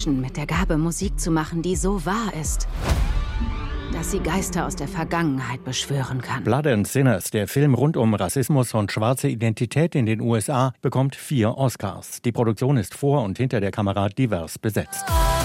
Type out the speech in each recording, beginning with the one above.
Menschen mit der Gabe, Musik zu machen, die so wahr ist, dass sie Geister aus der Vergangenheit beschwören kann. Blood and Sinners, der Film rund um Rassismus und schwarze Identität in den USA, bekommt 4 Oscars. Die Produktion ist vor und hinter der Kamera divers besetzt.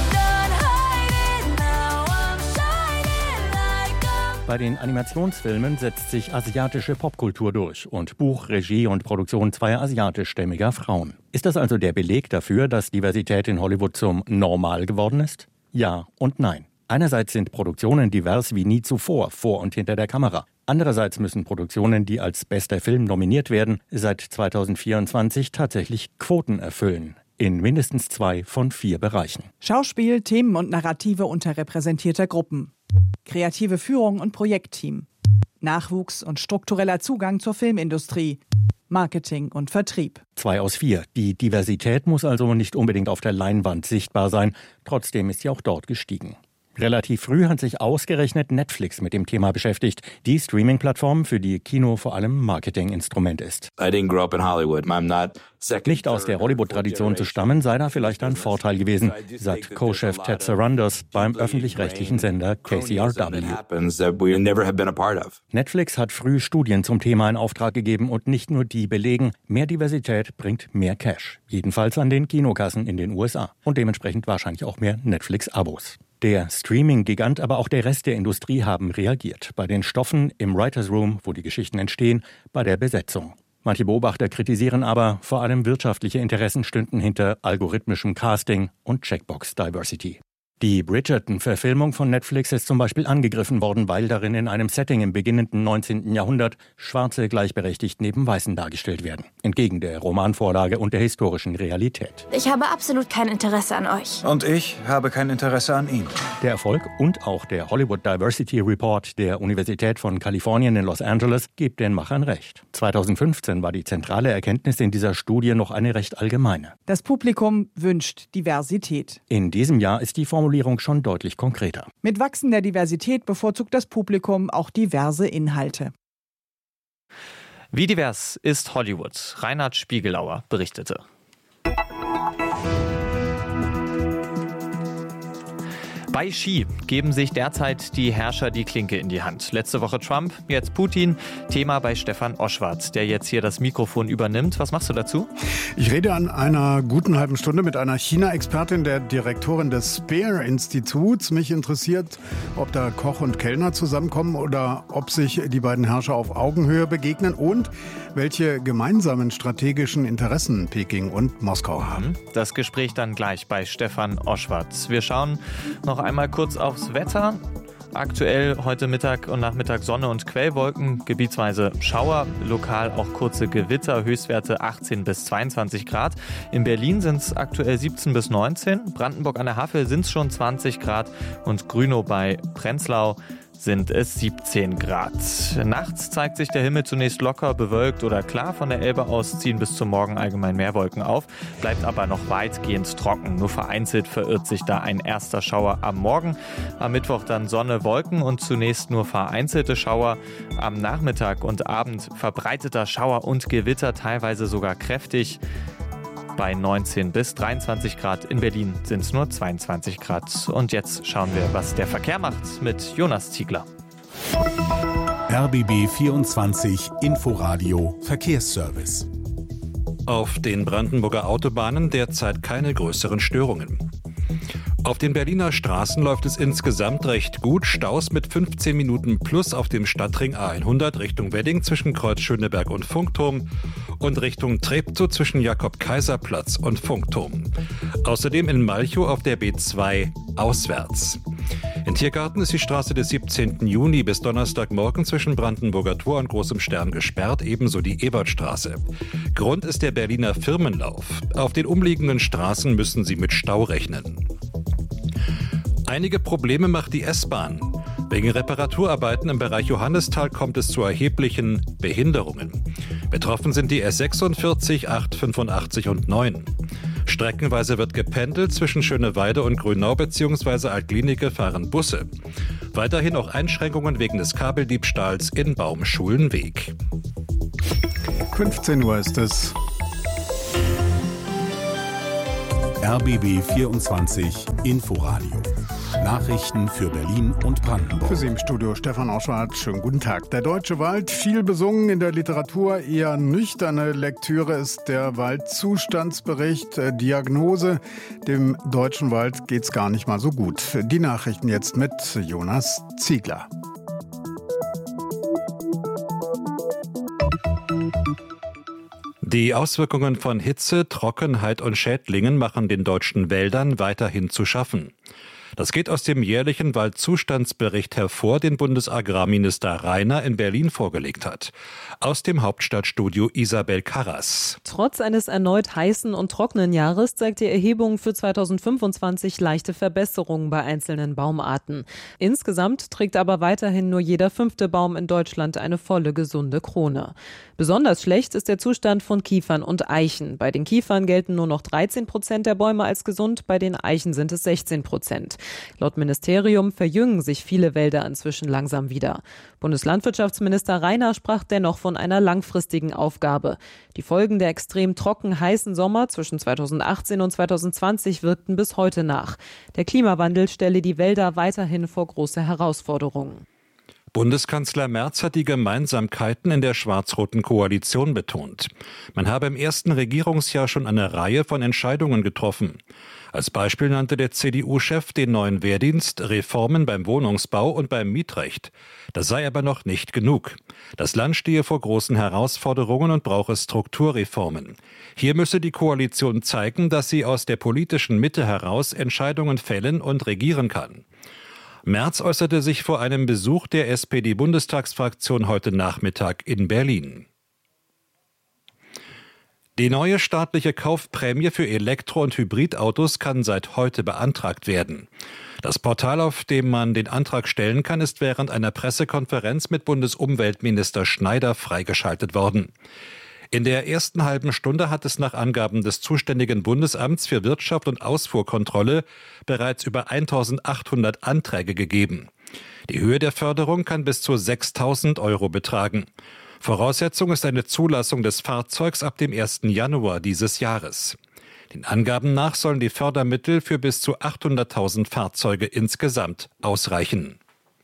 Bei den Animationsfilmen setzt sich asiatische Popkultur durch und Buch, Regie und Produktion zweier asiatischstämmiger Frauen. Ist das also der Beleg dafür, dass Diversität in Hollywood zum Normal geworden ist? Ja und nein. Einerseits sind Produktionen divers wie nie zuvor, vor und hinter der Kamera. Andererseits müssen Produktionen, die als bester Film nominiert werden, seit 2024 tatsächlich Quoten erfüllen. In mindestens 2 von 4 Bereichen. Schauspiel, Themen und Narrative unterrepräsentierter Gruppen. Kreative Führung und Projektteam. Nachwuchs und struktureller Zugang zur Filmindustrie. Marketing und Vertrieb. 2 aus 4. Die Diversität muss also nicht unbedingt auf der Leinwand sichtbar sein. Trotzdem ist sie auch dort gestiegen. Relativ früh hat sich ausgerechnet Netflix mit dem Thema beschäftigt. Die Streaming-Plattform, für die Kino vor allem Marketinginstrument ist. Nicht aus der Hollywood-Tradition zu stammen, sei da vielleicht ein Vorteil gewesen, sagt Co-Chef Ted Sarandos beim öffentlich-rechtlichen Sender KCRW. Netflix hat früh Studien zum Thema in Auftrag gegeben und nicht nur die belegen, mehr Diversität bringt mehr Cash. Jedenfalls an den Kinokassen in den USA. Und dementsprechend wahrscheinlich auch mehr Netflix-Abos. Der Streaming-Gigant, aber auch der Rest der Industrie haben reagiert. Bei den Stoffen, im Writers Room, wo die Geschichten entstehen, bei der Besetzung. Manche Beobachter kritisieren aber, vor allem wirtschaftliche Interessen stünden hinter algorithmischem Casting und Checkbox-Diversity. Die Bridgerton-Verfilmung von Netflix ist zum Beispiel angegriffen worden, weil darin in einem Setting im beginnenden 19. Jahrhundert Schwarze gleichberechtigt neben Weißen dargestellt werden. Entgegen der Romanvorlage und der historischen Realität. Ich habe absolut kein Interesse an euch. Und ich habe kein Interesse an ihm. Der Erfolg und auch der Hollywood Diversity Report der Universität von Kalifornien in Los Angeles gibt den Machern recht. 2015 war die zentrale Erkenntnis in dieser Studie noch eine recht allgemeine. Das Publikum wünscht Diversität. In diesem Jahr ist die Formulierung schon deutlich konkreter. Mit wachsender Diversität bevorzugt das Publikum auch diverse Inhalte. Wie divers ist Hollywood? Reinhard Spiegelauer berichtete. Bei Xi geben sich derzeit die Herrscher die Klinke in die Hand. Letzte Woche Trump, jetzt Putin. Thema bei Stefan Oschwart, der jetzt hier das Mikrofon übernimmt. Was machst du dazu? Ich rede an einer guten halben Stunde mit einer China-Expertin, der Direktorin des Spear-Instituts. Mich interessiert, ob da Koch und Kellner zusammenkommen oder ob sich die beiden Herrscher auf Augenhöhe begegnen und welche gemeinsamen strategischen Interessen Peking und Moskau haben. Das Gespräch dann gleich bei Stefan Oschwart. Wir schauen noch einmal kurz aufs Wetter. Aktuell heute Mittag und Nachmittag Sonne und Quellwolken, gebietsweise Schauer, lokal auch kurze Gewitter, Höchstwerte 18 bis 22 Grad. In Berlin sind es aktuell 17 bis 19, Brandenburg an der Havel sind es schon 20 Grad und Grünow bei Prenzlau sind es 17 Grad. Nachts zeigt sich der Himmel zunächst locker bewölkt oder klar. Von der Elbe aus ziehen bis zum Morgen allgemein mehr Wolken auf, bleibt aber noch weitgehend trocken. Nur vereinzelt verirrt sich da ein erster Schauer am Morgen. Am Mittwoch dann Sonne, Wolken und zunächst nur vereinzelte Schauer. Am Nachmittag und Abend verbreiteter Schauer und Gewitter, teilweise sogar kräftig. Bei 19 bis 23 Grad. In Berlin sind es nur 22 Grad. Und jetzt schauen wir, was der Verkehr macht mit Jonas Ziegler. RBB 24 Inforadio Verkehrsservice. Auf den Brandenburger Autobahnen derzeit keine größeren Störungen. Auf den Berliner Straßen läuft es insgesamt recht gut. Staus mit 15 Minuten plus auf dem Stadtring A100 Richtung Wedding zwischen Kreuz Schöneberg und Funkturm und Richtung Treptow zwischen Jakob-Kaiser-Platz und Funkturm. Außerdem in Malchow auf der B2 auswärts. In Tiergarten ist die Straße des 17. Juni bis Donnerstagmorgen zwischen Brandenburger Tor und Großem Stern gesperrt, ebenso die Ebertstraße. Grund ist der Berliner Firmenlauf. Auf den umliegenden Straßen müssen Sie mit Stau rechnen. Einige Probleme macht die S-Bahn. Wegen Reparaturarbeiten im Bereich Johannisthal kommt es zu erheblichen Behinderungen. Betroffen sind die S46, 8, 85 und 9. Streckenweise wird gependelt, zwischen Schöneweide und Grünau bzw. Altlinike fahren Busse. Weiterhin auch Einschränkungen wegen des Kabeldiebstahls in Baumschulenweg. 15 Uhr ist es. RBB 24 Inforadio. Nachrichten für Berlin und Brandenburg. Für Sie im Studio Stefan Oschwart. Schönen guten Tag. Der Deutsche Wald, viel besungen, in der Literatur eher nüchterne Lektüre ist der Waldzustandsbericht. Diagnose: Dem Deutschen Wald geht's gar nicht mal so gut. Die Nachrichten jetzt mit Jonas Ziegler. Die Auswirkungen von Hitze, Trockenheit und Schädlingen machen den deutschen Wäldern weiterhin zu schaffen. Das geht aus dem jährlichen Waldzustandsbericht hervor, den Bundesagrarminister Rainer in Berlin vorgelegt hat. Aus dem Hauptstadtstudio Isabel Karras. Trotz eines erneut heißen und trockenen Jahres zeigt die Erhebung für 2025 leichte Verbesserungen bei einzelnen Baumarten. Insgesamt trägt aber weiterhin nur jeder 5. Baum in Deutschland eine volle, gesunde Krone. Besonders schlecht ist der Zustand von Kiefern und Eichen. Bei den Kiefern gelten nur noch 13% der Bäume als gesund, bei den Eichen sind es 16%. Laut Ministerium verjüngen sich viele Wälder inzwischen langsam wieder. Bundeslandwirtschaftsminister Rainer sprach dennoch von einer langfristigen Aufgabe. Die Folgen der extrem trocken heißen Sommer zwischen 2018 und 2020 wirkten bis heute nach. Der Klimawandel stelle die Wälder weiterhin vor große Herausforderungen. Bundeskanzler Merz hat die Gemeinsamkeiten in der schwarz-roten Koalition betont. Man habe im ersten Regierungsjahr schon eine Reihe von Entscheidungen getroffen. Als Beispiel nannte der CDU-Chef den neuen Wehrdienst, Reformen beim Wohnungsbau und beim Mietrecht. Das sei aber noch nicht genug. Das Land stehe vor großen Herausforderungen und brauche Strukturreformen. Hier müsse die Koalition zeigen, dass sie aus der politischen Mitte heraus Entscheidungen fällen und regieren kann. Merz äußerte sich vor einem Besuch der SPD-Bundestagsfraktion heute Nachmittag in Berlin. Die neue staatliche Kaufprämie für Elektro- und Hybridautos kann seit heute beantragt werden. Das Portal, auf dem man den Antrag stellen kann, ist während einer Pressekonferenz mit Bundesumweltminister Schneider freigeschaltet worden. In der ersten halben Stunde hat es nach Angaben des zuständigen Bundesamts für Wirtschaft und Ausfuhrkontrolle bereits über 1.800 Anträge gegeben. Die Höhe der Förderung kann bis zu 6.000 € betragen. Voraussetzung ist eine Zulassung des Fahrzeugs ab dem 1. Januar dieses Jahres. Den Angaben nach sollen die Fördermittel für bis zu 800.000 Fahrzeuge insgesamt ausreichen.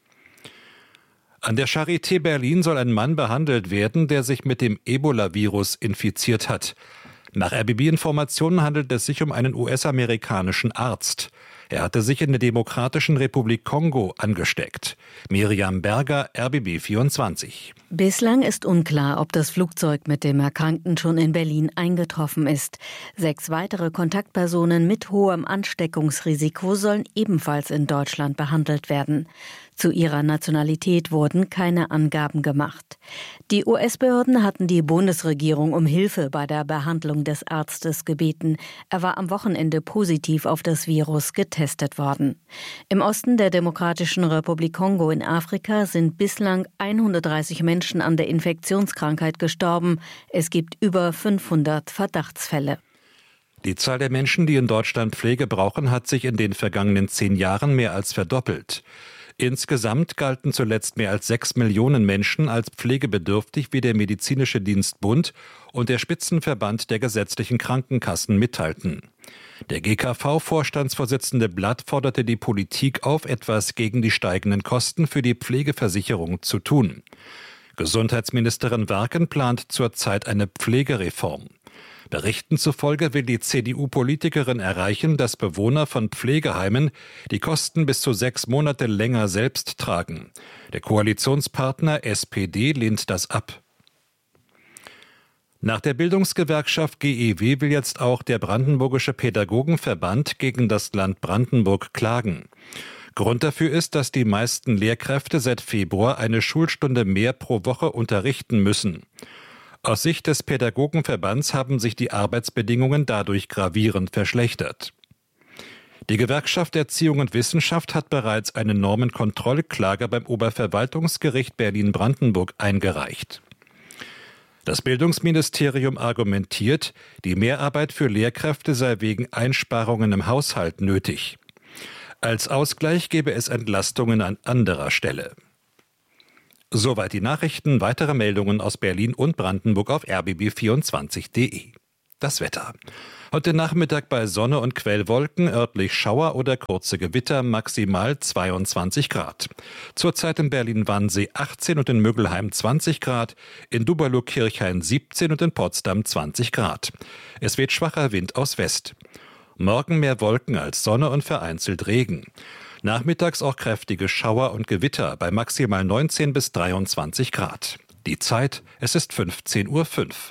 An der Charité Berlin soll ein Mann behandelt werden, der sich mit dem Ebola-Virus infiziert hat. Nach RBB-Informationen handelt es sich um einen US-amerikanischen Arzt. Er hatte sich in der Demokratischen Republik Kongo angesteckt. Miriam Berger, RBB 24. Bislang ist unklar, ob das Flugzeug mit dem Erkrankten schon in Berlin eingetroffen ist. 6 weitere Kontaktpersonen mit hohem Ansteckungsrisiko sollen ebenfalls in Deutschland behandelt werden. Zu ihrer Nationalität wurden keine Angaben gemacht. Die US-Behörden hatten die Bundesregierung um Hilfe bei der Behandlung des Arztes gebeten. Er war am Wochenende positiv auf das Virus getestet worden. Im Osten der Demokratischen Republik Kongo in Afrika sind bislang 130 Menschen an der Infektionskrankheit gestorben. Es gibt über 500 Verdachtsfälle. Die Zahl der Menschen, die in Deutschland Pflege brauchen, hat sich in den vergangenen 10 Jahren mehr als verdoppelt. Insgesamt galten zuletzt mehr als 6 Millionen Menschen als pflegebedürftig, wie der Medizinische Dienstbund und der Spitzenverband der gesetzlichen Krankenkassen mitteilten. Der GKV-Vorstandsvorsitzende Blatt forderte die Politik auf, etwas gegen die steigenden Kosten für die Pflegeversicherung zu tun. Gesundheitsministerin Werken plant zurzeit eine Pflegereform. Berichten zufolge will die CDU-Politikerin erreichen, dass Bewohner von Pflegeheimen die Kosten bis zu 6 Monate länger selbst tragen. Der Koalitionspartner SPD lehnt das ab. Nach der Bildungsgewerkschaft GEW will jetzt auch der Brandenburgische Pädagogenverband gegen das Land Brandenburg klagen. Grund dafür ist, dass die meisten Lehrkräfte seit Februar eine Schulstunde mehr pro Woche unterrichten müssen. Aus Sicht des Pädagogenverbands haben sich die Arbeitsbedingungen dadurch gravierend verschlechtert. Die Gewerkschaft Erziehung und Wissenschaft hat bereits eine Normenkontrollklage beim Oberverwaltungsgericht Berlin-Brandenburg eingereicht. Das Bildungsministerium argumentiert, die Mehrarbeit für Lehrkräfte sei wegen Einsparungen im Haushalt nötig. Als Ausgleich gebe es Entlastungen an anderer Stelle. Soweit die Nachrichten. Weitere Meldungen aus Berlin und Brandenburg auf rbb24.de. Das Wetter. Heute Nachmittag bei Sonne und Quellwolken, örtlich Schauer oder kurze Gewitter, maximal 22 Grad. Zurzeit in Berlin-Wannsee 18 und in Mögelheim 20 Grad, in Duberlow-Kirchhain 17 und in Potsdam 20 Grad. Es weht schwacher Wind aus West. Morgen mehr Wolken als Sonne und vereinzelt Regen. Nachmittags auch kräftige Schauer und Gewitter bei maximal 19 bis 23 Grad. Die Zeit, es ist 15:05 Uhr.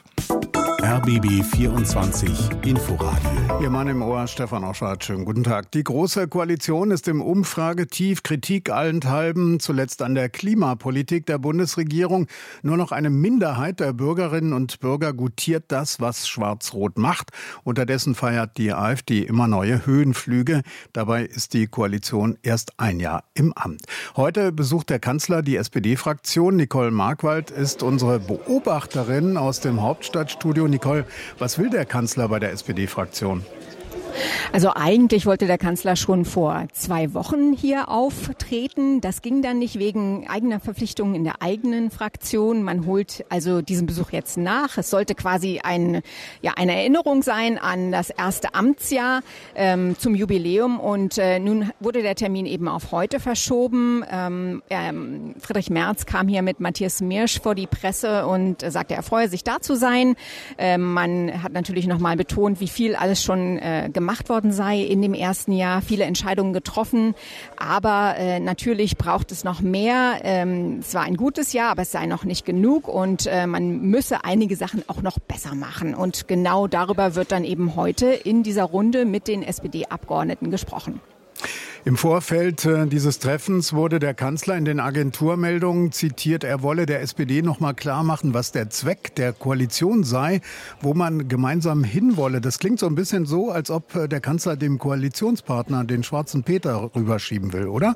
RBB 24 Inforadio. Ihr Mann im Ohr, Stefan Oschwart, schönen guten Tag. Die Große Koalition ist im Umfragetief, Kritik allenthalben, zuletzt an der Klimapolitik der Bundesregierung. Nur noch eine Minderheit der Bürgerinnen und Bürger gutiert das, was Schwarz-Rot macht. Unterdessen feiert die AfD immer neue Höhenflüge. Dabei ist die Koalition erst ein Jahr im Amt. Heute besucht der Kanzler die SPD-Fraktion. Nicole Markwald ist unsere Beobachterin aus dem Hauptstadtstudio. Nicole, was will der Kanzler bei der SPD-Fraktion? Also eigentlich wollte der Kanzler schon vor 2 Wochen hier auftreten. Das ging dann nicht wegen eigener Verpflichtungen in der eigenen Fraktion. Man holt also diesen Besuch jetzt nach. Es sollte quasi eine Erinnerung sein an das erste Amtsjahr zum Jubiläum. Und nun wurde der Termin eben auf heute verschoben. Friedrich Merz kam hier mit Matthias Mirsch vor die Presse und sagte, er freue sich, da zu sein. Man hat natürlich nochmal betont, wie viel alles schon gemacht worden sei in dem ersten Jahr, viele Entscheidungen getroffen, aber natürlich braucht es noch mehr. Es war ein gutes Jahr, aber es sei noch nicht genug und man müsse einige Sachen auch noch besser machen. Und genau darüber wird dann eben heute in dieser Runde mit den SPD-Abgeordneten gesprochen. Im Vorfeld dieses Treffens wurde der Kanzler in den Agenturmeldungen zitiert, er wolle der SPD noch mal klar machen, was der Zweck der Koalition sei, wo man gemeinsam hinwolle. Das klingt so ein bisschen so, als ob der Kanzler dem Koalitionspartner den schwarzen Peter rüberschieben will, oder?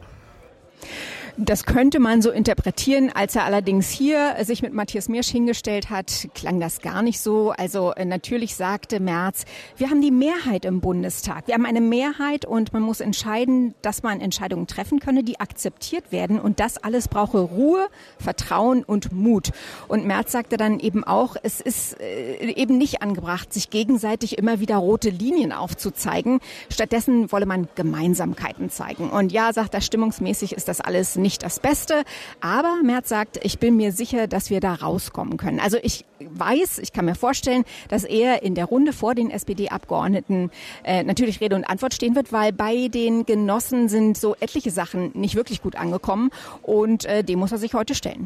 Das könnte man so interpretieren. Als er allerdings hier sich mit Matthias Mirsch hingestellt hat, klang das gar nicht so. Also natürlich sagte Merz, wir haben die Mehrheit im Bundestag. Wir haben eine Mehrheit und man muss entscheiden, dass man Entscheidungen treffen könne, die akzeptiert werden. Und das alles brauche Ruhe, Vertrauen und Mut. Und Merz sagte dann eben auch, es ist eben nicht angebracht, sich gegenseitig immer wieder rote Linien aufzuzeigen. Stattdessen wolle man Gemeinsamkeiten zeigen. Und ja, sagt er, stimmungsmäßig ist das alles nicht das Beste, aber Merz sagt, ich bin mir sicher, dass wir da rauskommen können. Also ich kann mir vorstellen, dass er in der Runde vor den SPD-Abgeordneten natürlich Rede und Antwort stehen wird, weil bei den Genossen sind so etliche Sachen nicht wirklich gut angekommen und dem muss er sich heute stellen.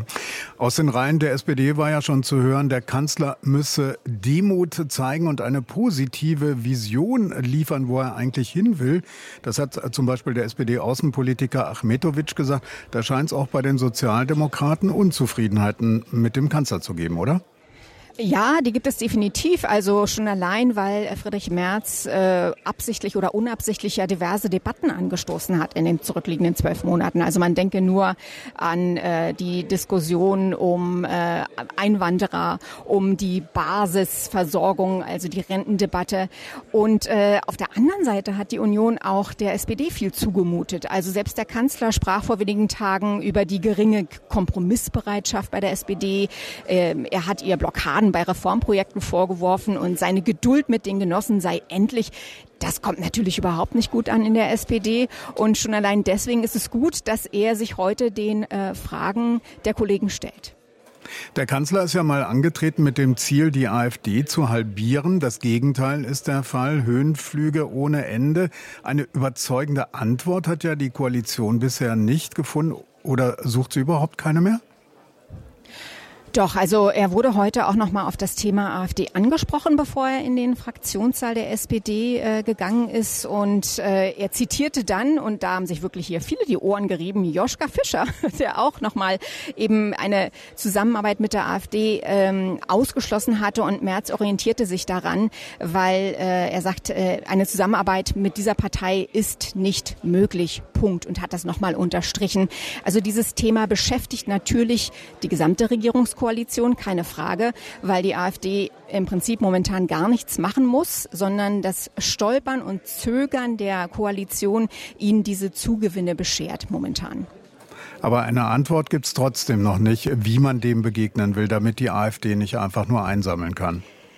Aus den Reihen der SPD war ja schon zu hören, der Kanzler müsse Demut zeigen und eine positive Vision liefern, wo er eigentlich hin will. Das hat zum Beispiel der SPD-Außenpolitiker Achmetovic gesagt. Da scheint es auch bei den Sozialdemokraten Unzufriedenheiten mit dem Kanzler zu geben, oder? Ja, die gibt es definitiv. Also schon allein, weil Friedrich Merz absichtlich oder unabsichtlich ja diverse Debatten angestoßen hat in den zurückliegenden 12 Monaten. Also man denke nur an die Diskussion um Einwanderer, um die Basisversorgung, also die Rentendebatte. Und auf der anderen Seite hat die Union auch der SPD viel zugemutet. Also selbst der Kanzler sprach vor wenigen Tagen über die geringe Kompromissbereitschaft bei der SPD. Er hat ihr Blockaden bei Reformprojekten vorgeworfen und seine Geduld mit den Genossen sei endlich. Das kommt natürlich überhaupt nicht gut an in der SPD und schon allein deswegen ist es gut, dass er sich heute den Fragen der Kollegen stellt. Der Kanzler ist ja mal angetreten mit dem Ziel, die AfD zu halbieren. Das Gegenteil ist der Fall. Höhenflüge ohne Ende. Eine überzeugende Antwort hat ja die Koalition bisher nicht gefunden. Oder sucht sie überhaupt keine mehr? Doch, also er wurde heute auch noch mal auf das Thema AfD angesprochen, bevor er in den Fraktionssaal der SPD gegangen ist. Und er zitierte dann, und da haben sich wirklich hier viele die Ohren gerieben, Joschka Fischer, der auch noch mal eben eine Zusammenarbeit mit der AfD ausgeschlossen hatte. Und Merz orientierte sich daran, weil er sagt, eine Zusammenarbeit mit dieser Partei ist nicht möglich. Punkt. Und hat das noch mal unterstrichen. Also dieses Thema beschäftigt natürlich die gesamte Regierungskoalition, keine Frage, weil die AfD im Prinzip momentan gar nichts machen muss, sondern das Stolpern und Zögern der Koalition ihnen diese Zugewinne beschert momentan. Aber eine Antwort gibt es trotzdem noch nicht, wie man dem begegnen will, damit die AfD nicht einfach nur einsammeln kann.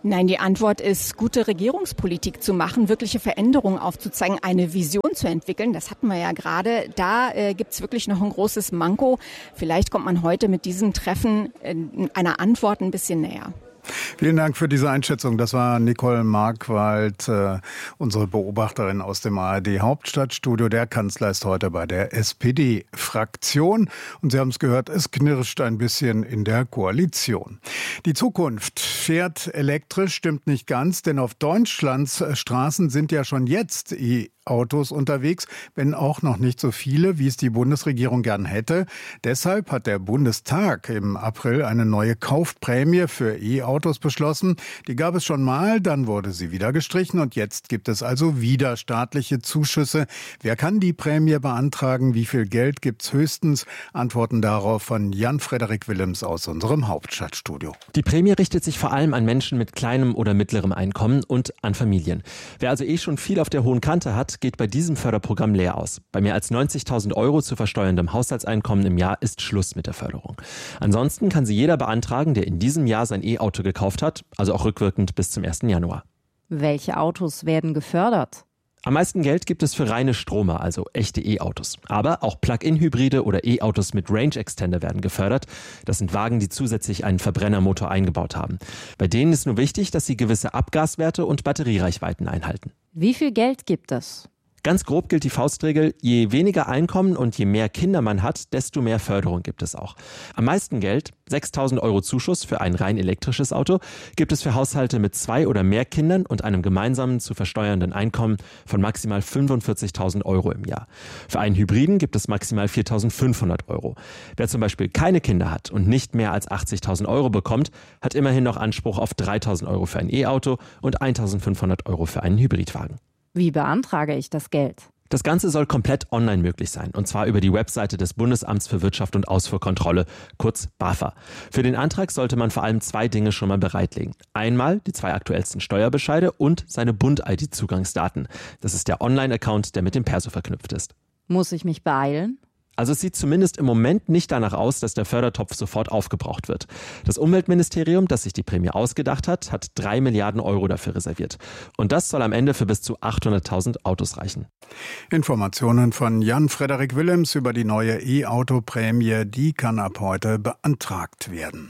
Nein, die Antwort ist, gute Regierungspolitik zu machen, wirkliche Veränderungen aufzuzeigen, eine Vision zu entwickeln. Das hatten wir ja gerade. Da gibt's wirklich noch ein großes Manko. Vielleicht kommt man heute mit diesem Treffen einer Antwort ein bisschen näher. Vielen Dank für diese Einschätzung. Das war Nicole Markwald, unsere Beobachterin aus dem ARD-Hauptstadtstudio. Der Kanzler ist heute bei der SPD-Fraktion. Und Sie haben es gehört, es knirscht ein bisschen in der Koalition. Die Zukunft fährt elektrisch, stimmt nicht ganz, denn auf Deutschlands Straßen sind ja schon jetzt E-Autos unterwegs, wenn auch noch nicht so viele, wie es die Bundesregierung gern hätte. Deshalb hat der Bundestag im April eine neue Kaufprämie für E-Autos beschlossen. Die gab es schon mal, dann wurde sie wieder gestrichen und jetzt gibt es also wieder staatliche Zuschüsse. Wer kann die Prämie beantragen? Wie viel Geld gibt's höchstens? Antworten darauf von Jan-Frederik Willems aus unserem Hauptstadtstudio. Die Prämie richtet sich vor allem an Menschen mit kleinem oder mittlerem Einkommen und an Familien. Wer also schon viel auf der hohen Kante hat, geht bei diesem Förderprogramm leer aus. Bei mehr als 90.000 € zu versteuerndem Haushaltseinkommen im Jahr ist Schluss mit der Förderung. Ansonsten kann sie jeder beantragen, der in diesem Jahr sein E-Auto gekauft hat, also auch rückwirkend bis zum 1. Januar. Welche Autos werden gefördert? Am meisten Geld gibt es für reine Stromer, also echte E-Autos. Aber auch Plug-in-Hybride oder E-Autos mit Range Extender werden gefördert. Das sind Wagen, die zusätzlich einen Verbrennermotor eingebaut haben. Bei denen ist nur wichtig, dass sie gewisse Abgaswerte und Batteriereichweiten einhalten. Wie viel Geld gibt es? Ganz grob gilt die Faustregel, je weniger Einkommen und je mehr Kinder man hat, desto mehr Förderung gibt es auch. Am meisten Geld, 6.000 € Zuschuss für ein rein elektrisches Auto, gibt es für Haushalte mit 2 oder mehr Kindern und einem gemeinsamen zu versteuernden Einkommen von maximal 45.000 € im Jahr. Für einen Hybriden gibt es maximal 4.500 €. Wer zum Beispiel keine Kinder hat und nicht mehr als 80.000 € bekommt, hat immerhin noch Anspruch auf 3.000 € für ein E-Auto und 1.500 € für einen Hybridwagen. Wie beantrage ich das Geld? Das Ganze soll komplett online möglich sein, und zwar über die Webseite des Bundesamts für Wirtschaft und Ausfuhrkontrolle, kurz BAFA. Für den Antrag sollte man vor allem 2 Dinge schon mal bereitlegen. Einmal die 2 aktuellsten Steuerbescheide und seine Bund-ID-Zugangsdaten. Das ist der Online-Account, der mit dem Perso verknüpft ist. Muss ich mich beeilen? Also es sieht zumindest im Moment nicht danach aus, dass der Fördertopf sofort aufgebraucht wird. Das Umweltministerium, das sich die Prämie ausgedacht hat, hat 3 Milliarden € dafür reserviert. Und das soll am Ende für bis zu 800.000 Autos reichen. Informationen von Jan-Frederik Willems über die neue E-Auto-Prämie, die kann ab heute beantragt werden.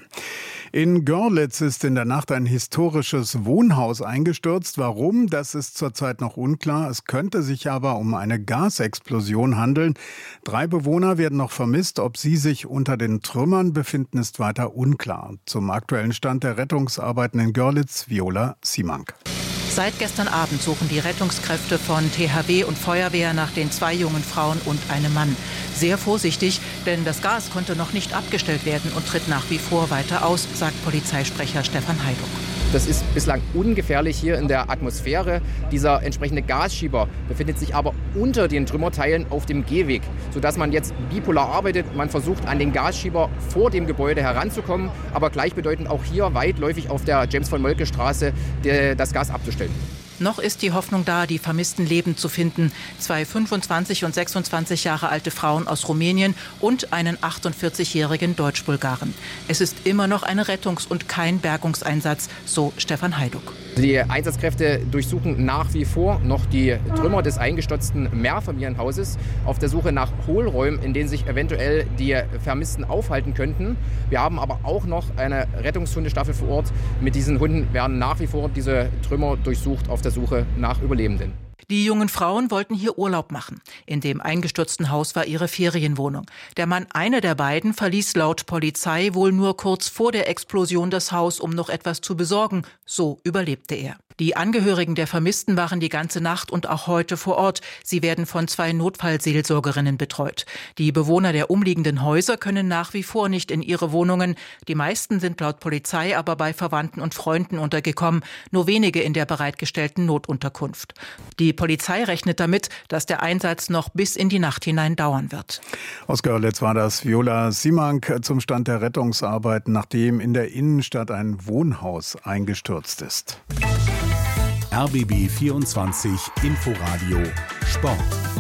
In Görlitz ist in der Nacht ein historisches Wohnhaus eingestürzt. Warum? Das ist zurzeit noch unklar. Es könnte sich aber um eine Gasexplosion handeln. 3 Bewohner werden noch vermisst. Ob sie sich unter den Trümmern befinden, ist weiter unklar. Zum aktuellen Stand der Rettungsarbeiten in Görlitz, Viola Simank. Seit gestern Abend suchen die Rettungskräfte von THW und Feuerwehr nach den 2 jungen Frauen und einem Mann. Sehr vorsichtig, denn das Gas konnte noch nicht abgestellt werden und tritt nach wie vor weiter aus, sagt Polizeisprecher Stefan Heiduck. Das ist bislang ungefährlich hier in der Atmosphäre. Dieser entsprechende Gasschieber befindet sich aber unter den Trümmerteilen auf dem Gehweg, sodass man jetzt bipolar arbeitet. Man versucht, an den Gasschieber vor dem Gebäude heranzukommen, aber gleichbedeutend auch hier weitläufig auf der James-von-Moltke-Straße das Gas abzustellen. Noch ist die Hoffnung da, die Vermissten lebend zu finden. 2 25 und 26 Jahre alte Frauen aus Rumänien und einen 48-jährigen Deutsch-Bulgaren. Es ist immer noch eine Rettungs- und kein Bergungseinsatz, so Stefan Heiduck. Die Einsatzkräfte durchsuchen nach wie vor noch die Trümmer des eingestürzten Mehrfamilienhauses auf der Suche nach Hohlräumen, in denen sich eventuell die Vermissten aufhalten könnten. Wir haben aber auch noch eine Rettungshundestaffel vor Ort. Mit diesen Hunden werden nach wie vor diese Trümmer durchsucht auf der Suche nach Überlebenden. Die jungen Frauen wollten hier Urlaub machen. In dem eingestürzten Haus war ihre Ferienwohnung. Der Mann einer der beiden verließ laut Polizei wohl nur kurz vor der Explosion das Haus, um noch etwas zu besorgen. So überlebte er. Die Angehörigen der Vermissten waren die ganze Nacht und auch heute vor Ort. Sie werden von 2 Notfallseelsorgerinnen betreut. Die Bewohner der umliegenden Häuser können nach wie vor nicht in ihre Wohnungen. Die meisten sind laut Polizei aber bei Verwandten und Freunden untergekommen, nur wenige in der bereitgestellten Notunterkunft. Die Polizei rechnet damit, dass der Einsatz noch bis in die Nacht hinein dauern wird. Aus Görlitz war das Viola Simank zum Stand der Rettungsarbeiten, nachdem in der Innenstadt ein Wohnhaus eingestürzt ist. RBB 24 Inforadio Sport.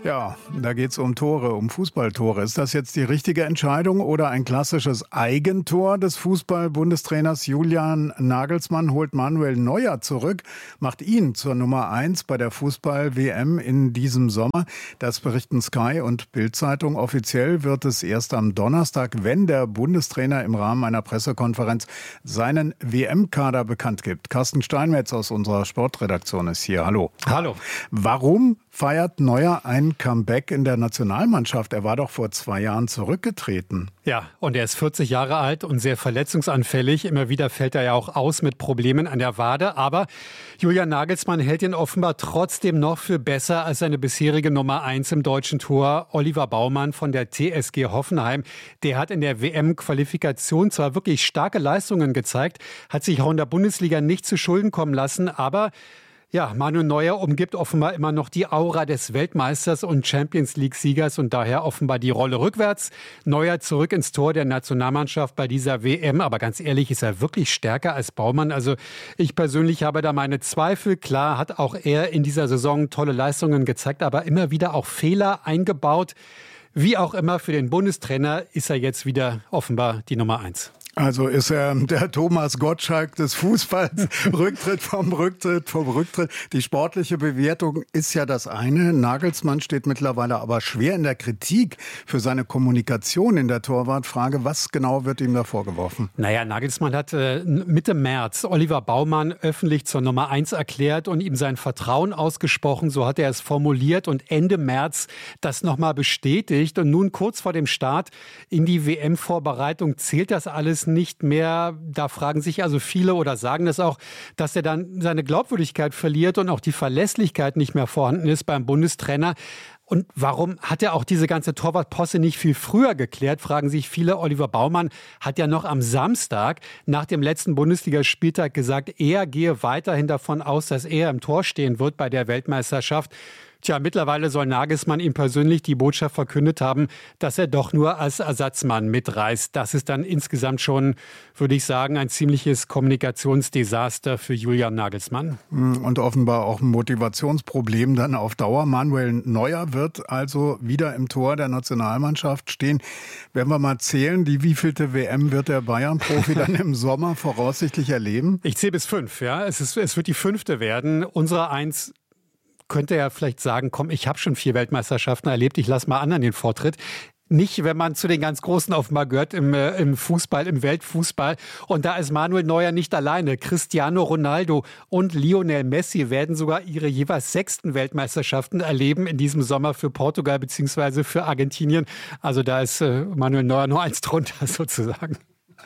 Ja, da geht's um Tore, um Fußballtore. Ist das jetzt die richtige Entscheidung oder ein klassisches Eigentor des Fußball-Bundestrainers Julian Nagelsmann? Holt Manuel Neuer zurück, macht ihn zur Nummer 1 bei der Fußball-WM in diesem Sommer. Das berichten Sky und Bild-Zeitung. Offiziell wird es erst am Donnerstag, wenn der Bundestrainer im Rahmen einer Pressekonferenz seinen WM-Kader bekannt gibt. Carsten Steinmetz aus unserer Sportredaktion ist hier. Hallo. Hallo. Warum feiert Neuer ein Comeback in der Nationalmannschaft? Er war doch vor 2 Jahren zurückgetreten. Ja, und er ist 40 Jahre alt und sehr verletzungsanfällig. Immer wieder fällt er ja auch aus mit Problemen an der Wade. Aber Julian Nagelsmann hält ihn offenbar trotzdem noch für besser als seine bisherige Nummer 1 im deutschen Tor, Oliver Baumann von der TSG Hoffenheim. Der hat in der WM-Qualifikation zwar wirklich starke Leistungen gezeigt, hat sich auch in der Bundesliga nicht zu Schulden kommen lassen, aber ja, Manuel Neuer umgibt offenbar immer noch die Aura des Weltmeisters und Champions-League-Siegers und daher offenbar die Rolle rückwärts. Neuer zurück ins Tor der Nationalmannschaft bei dieser WM. Aber ganz ehrlich, ist er wirklich stärker als Baumann? Also ich persönlich habe da meine Zweifel. Klar hat auch er in dieser Saison tolle Leistungen gezeigt, aber immer wieder auch Fehler eingebaut. Wie auch immer, für den Bundestrainer ist er jetzt wieder offenbar die Nummer 1. Also ist er der Thomas Gottschalk des Fußballs. Rücktritt vom Rücktritt. Die sportliche Bewertung ist ja das eine. Nagelsmann steht mittlerweile aber schwer in der Kritik für seine Kommunikation in der Torwartfrage. Was genau wird ihm da vorgeworfen? Naja, Nagelsmann hat Mitte März Oliver Baumann öffentlich zur Nummer 1 erklärt und ihm sein Vertrauen ausgesprochen. So hat er es formuliert und Ende März das nochmal bestätigt. Und nun kurz vor dem Start in die WM-Vorbereitung zählt das alles nicht mehr. Da fragen sich also viele oder sagen das auch, dass er dann seine Glaubwürdigkeit verliert und auch die Verlässlichkeit nicht mehr vorhanden ist beim Bundestrainer. Und warum hat er auch diese ganze Torwartposse nicht viel früher geklärt, fragen sich viele. Oliver Baumann hat ja noch am Samstag nach dem letzten Bundesligaspieltag gesagt, er gehe weiterhin davon aus, dass er im Tor stehen wird bei der Weltmeisterschaft. Tja, mittlerweile soll Nagelsmann ihm persönlich die Botschaft verkündet haben, dass er doch nur als Ersatzmann mitreist. Das ist dann insgesamt schon, würde ich sagen, ein ziemliches Kommunikationsdesaster für Julian Nagelsmann. Und offenbar auch ein Motivationsproblem dann auf Dauer. Manuel Neuer wird also wieder im Tor der Nationalmannschaft stehen. Werden wir mal zählen, die wievielte WM wird der Bayern-Profi dann im Sommer voraussichtlich erleben? Ich zähle bis 5, ja. Es wird die 5. werden. Unsere 1 könnte er vielleicht sagen, komm, ich habe schon 4 Weltmeisterschaften erlebt, ich lasse mal anderen den Vortritt. Nicht, wenn man zu den ganz Großen offenbar gehört im Fußball, im Weltfußball. Und da ist Manuel Neuer nicht alleine. Cristiano Ronaldo und Lionel Messi werden sogar ihre jeweils 6. Weltmeisterschaften erleben in diesem Sommer für Portugal bzw. für Argentinien. Also da ist Manuel Neuer nur 1 drunter sozusagen.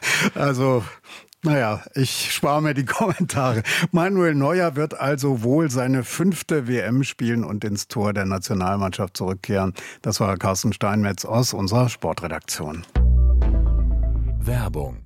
Also naja, ich spare mir die Kommentare. Manuel Neuer wird also wohl seine 5. WM spielen und ins Tor der Nationalmannschaft zurückkehren. Das war Carsten Steinmetz aus unserer Sportredaktion. Werbung.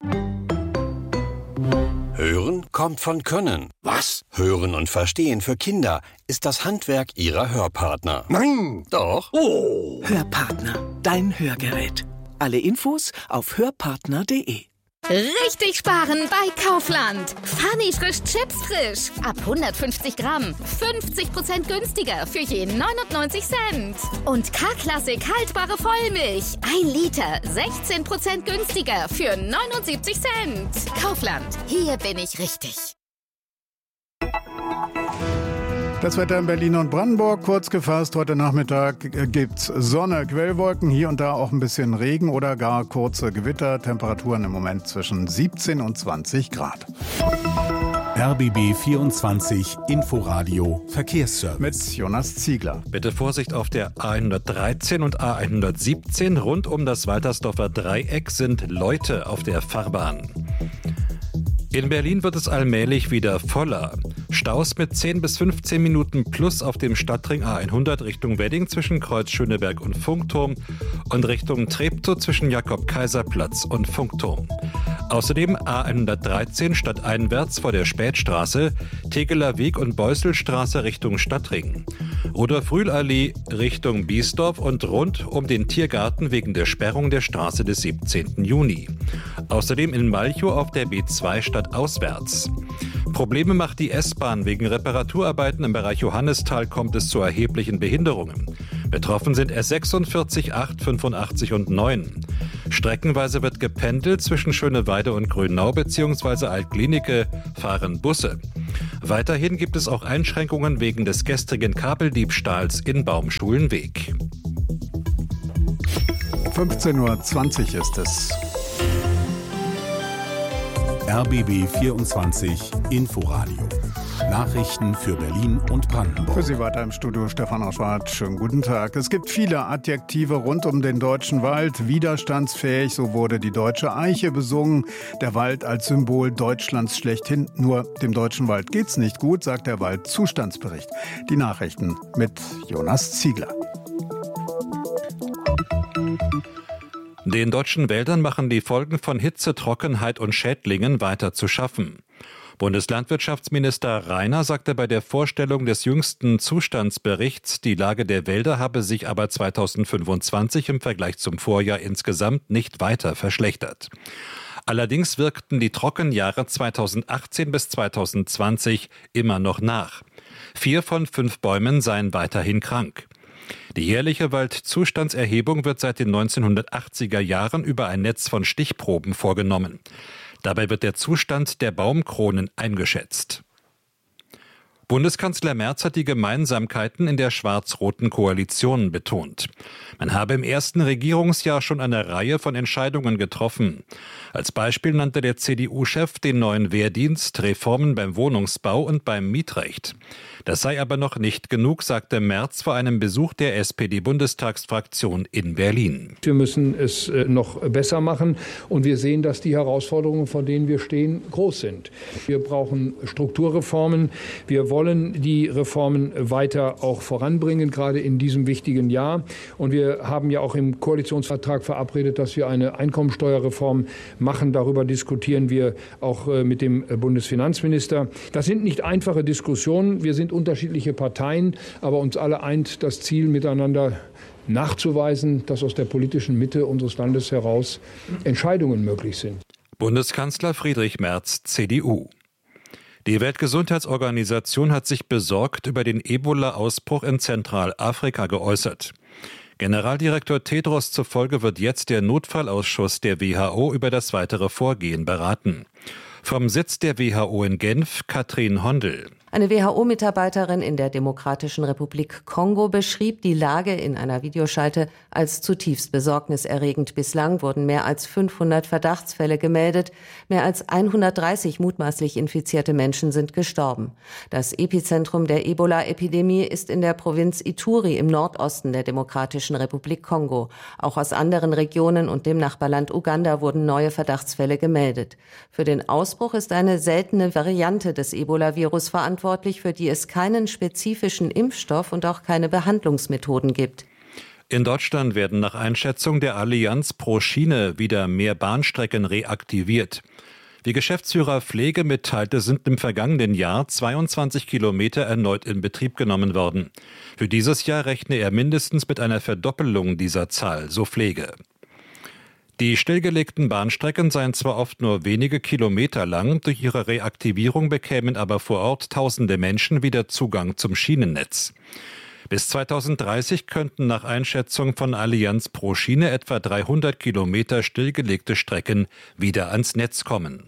Hören kommt von Können. Was? Hören und Verstehen für Kinder ist das Handwerk ihrer Hörpartner. Nein! Doch? Oh! Hörpartner, dein Hörgerät. Alle Infos auf hörpartner.de. Richtig sparen bei Kaufland. Funny frisch Chips frisch. Ab 150 Gramm. 50% günstiger für je 99 Cent. Und K-Klassik haltbare Vollmilch. 1 Liter. 16% günstiger für 79 Cent. Kaufland. Hier bin ich richtig. Das Wetter in Berlin und Brandenburg, kurz gefasst, heute Nachmittag gibt's Sonne, Quellwolken, hier und da auch ein bisschen Regen oder gar kurze Gewitter. Temperaturen im Moment zwischen 17 und 20 Grad. RBB 24 Inforadio Verkehrsservice. Mit Jonas Ziegler. Bitte Vorsicht auf der A113 und A117. Rund um das Waltersdorfer Dreieck sind Leute auf der Fahrbahn. In Berlin wird es allmählich wieder voller. Staus mit 10 bis 15 Minuten plus auf dem Stadtring A100 Richtung Wedding zwischen Kreuz Schöneberg und Funkturm und Richtung Treptow zwischen Jakob-Kaiser-Platz und Funkturm. Außerdem A113 stadteinwärts vor der Spätstraße, Tegeler Weg und Beusselstraße Richtung Stadtring. Rudolf-Rühl-Allee Richtung Biesdorf und rund um den Tiergarten wegen der Sperrung der Straße des 17. Juni. Außerdem in Malchow auf der B2 stadtauswärts. Probleme macht die S-Bahn. Wegen Reparaturarbeiten im Bereich Johannisthal kommt es zu erheblichen Behinderungen. Betroffen sind S46, 8, 85 und 9. Streckenweise wird gependelt. Zwischen Schöneweide und Grünau bzw. Altglienicke fahren Busse. Weiterhin gibt es auch Einschränkungen wegen des gestrigen Kabeldiebstahls in Baumschulenweg. 15:20 Uhr ist es. RBB 24 Inforadio. Nachrichten für Berlin und Brandenburg. Für Sie weiter im Studio Stefan Oschwart. Schönen guten Tag. Es gibt viele Adjektive rund um den deutschen Wald. Widerstandsfähig, so wurde die deutsche Eiche besungen. Der Wald als Symbol Deutschlands schlechthin. Nur dem deutschen Wald geht's nicht gut, sagt der Waldzustandsbericht. Die Nachrichten mit Jonas Ziegler. Den deutschen Wäldern machen die Folgen von Hitze, Trockenheit und Schädlingen weiter zu schaffen. Bundeslandwirtschaftsminister Rainer sagte bei der Vorstellung des jüngsten Zustandsberichts, die Lage der Wälder habe sich aber 2025 im Vergleich zum Vorjahr insgesamt nicht weiter verschlechtert. Allerdings wirkten die Trockenjahre 2018 bis 2020 immer noch nach. 4 von 5 Bäumen seien weiterhin krank. Die jährliche Waldzustandserhebung wird seit den 1980er Jahren über ein Netz von Stichproben vorgenommen. Dabei wird der Zustand der Baumkronen eingeschätzt. Bundeskanzler Merz hat die Gemeinsamkeiten in der schwarz-roten Koalition betont. Man habe im ersten Regierungsjahr schon eine Reihe von Entscheidungen getroffen. Als Beispiel nannte der CDU-Chef den neuen Wehrdienst, Reformen beim Wohnungsbau und beim Mietrecht. Das sei aber noch nicht genug, sagte Merz vor einem Besuch der SPD-Bundestagsfraktion in Berlin. Wir müssen es noch besser machen und wir sehen, dass die Herausforderungen, vor denen wir stehen, groß sind. Wir brauchen Strukturreformen. Wir wollen die Reformen weiter auch voranbringen, gerade in diesem wichtigen Jahr. Und wir haben ja auch im Koalitionsvertrag verabredet, dass wir eine Einkommensteuerreform machen. Darüber diskutieren wir auch mit dem Bundesfinanzminister. Das sind nicht einfache Diskussionen. Wir sind unterschiedliche Parteien, aber uns alle eint das Ziel, miteinander nachzuweisen, dass aus der politischen Mitte unseres Landes heraus Entscheidungen möglich sind. Bundeskanzler Friedrich Merz, CDU. Die Weltgesundheitsorganisation hat sich besorgt über den Ebola-Ausbruch in Zentralafrika geäußert. Generaldirektor Tedros zufolge wird jetzt der Notfallausschuss der WHO über das weitere Vorgehen beraten. Vom Sitz der WHO in Genf, Katrin Hondel. Eine WHO-Mitarbeiterin in der Demokratischen Republik Kongo beschrieb die Lage in einer Videoschalte als zutiefst besorgniserregend. Bislang wurden mehr als 500 Verdachtsfälle gemeldet. Mehr als 130 mutmaßlich infizierte Menschen sind gestorben. Das Epizentrum der Ebola-Epidemie ist in der Provinz Ituri im Nordosten der Demokratischen Republik Kongo. Auch aus anderen Regionen und dem Nachbarland Uganda wurden neue Verdachtsfälle gemeldet. Für den Ausbruch ist eine seltene Variante des Ebola-Virus verantwortlich, für die es keinen spezifischen Impfstoff und auch keine Behandlungsmethoden gibt. In Deutschland werden nach Einschätzung der Allianz pro Schiene wieder mehr Bahnstrecken reaktiviert. Wie Geschäftsführer Pflege mitteilte, sind im vergangenen Jahr 22 Kilometer erneut in Betrieb genommen worden. Für dieses Jahr rechne er mindestens mit einer Verdoppelung dieser Zahl, so Pflege. Die stillgelegten Bahnstrecken seien zwar oft nur wenige Kilometer lang, durch ihre Reaktivierung bekämen aber vor Ort tausende Menschen wieder Zugang zum Schienennetz. Bis 2030 könnten nach Einschätzung von Allianz pro Schiene etwa 300 Kilometer stillgelegte Strecken wieder ans Netz kommen.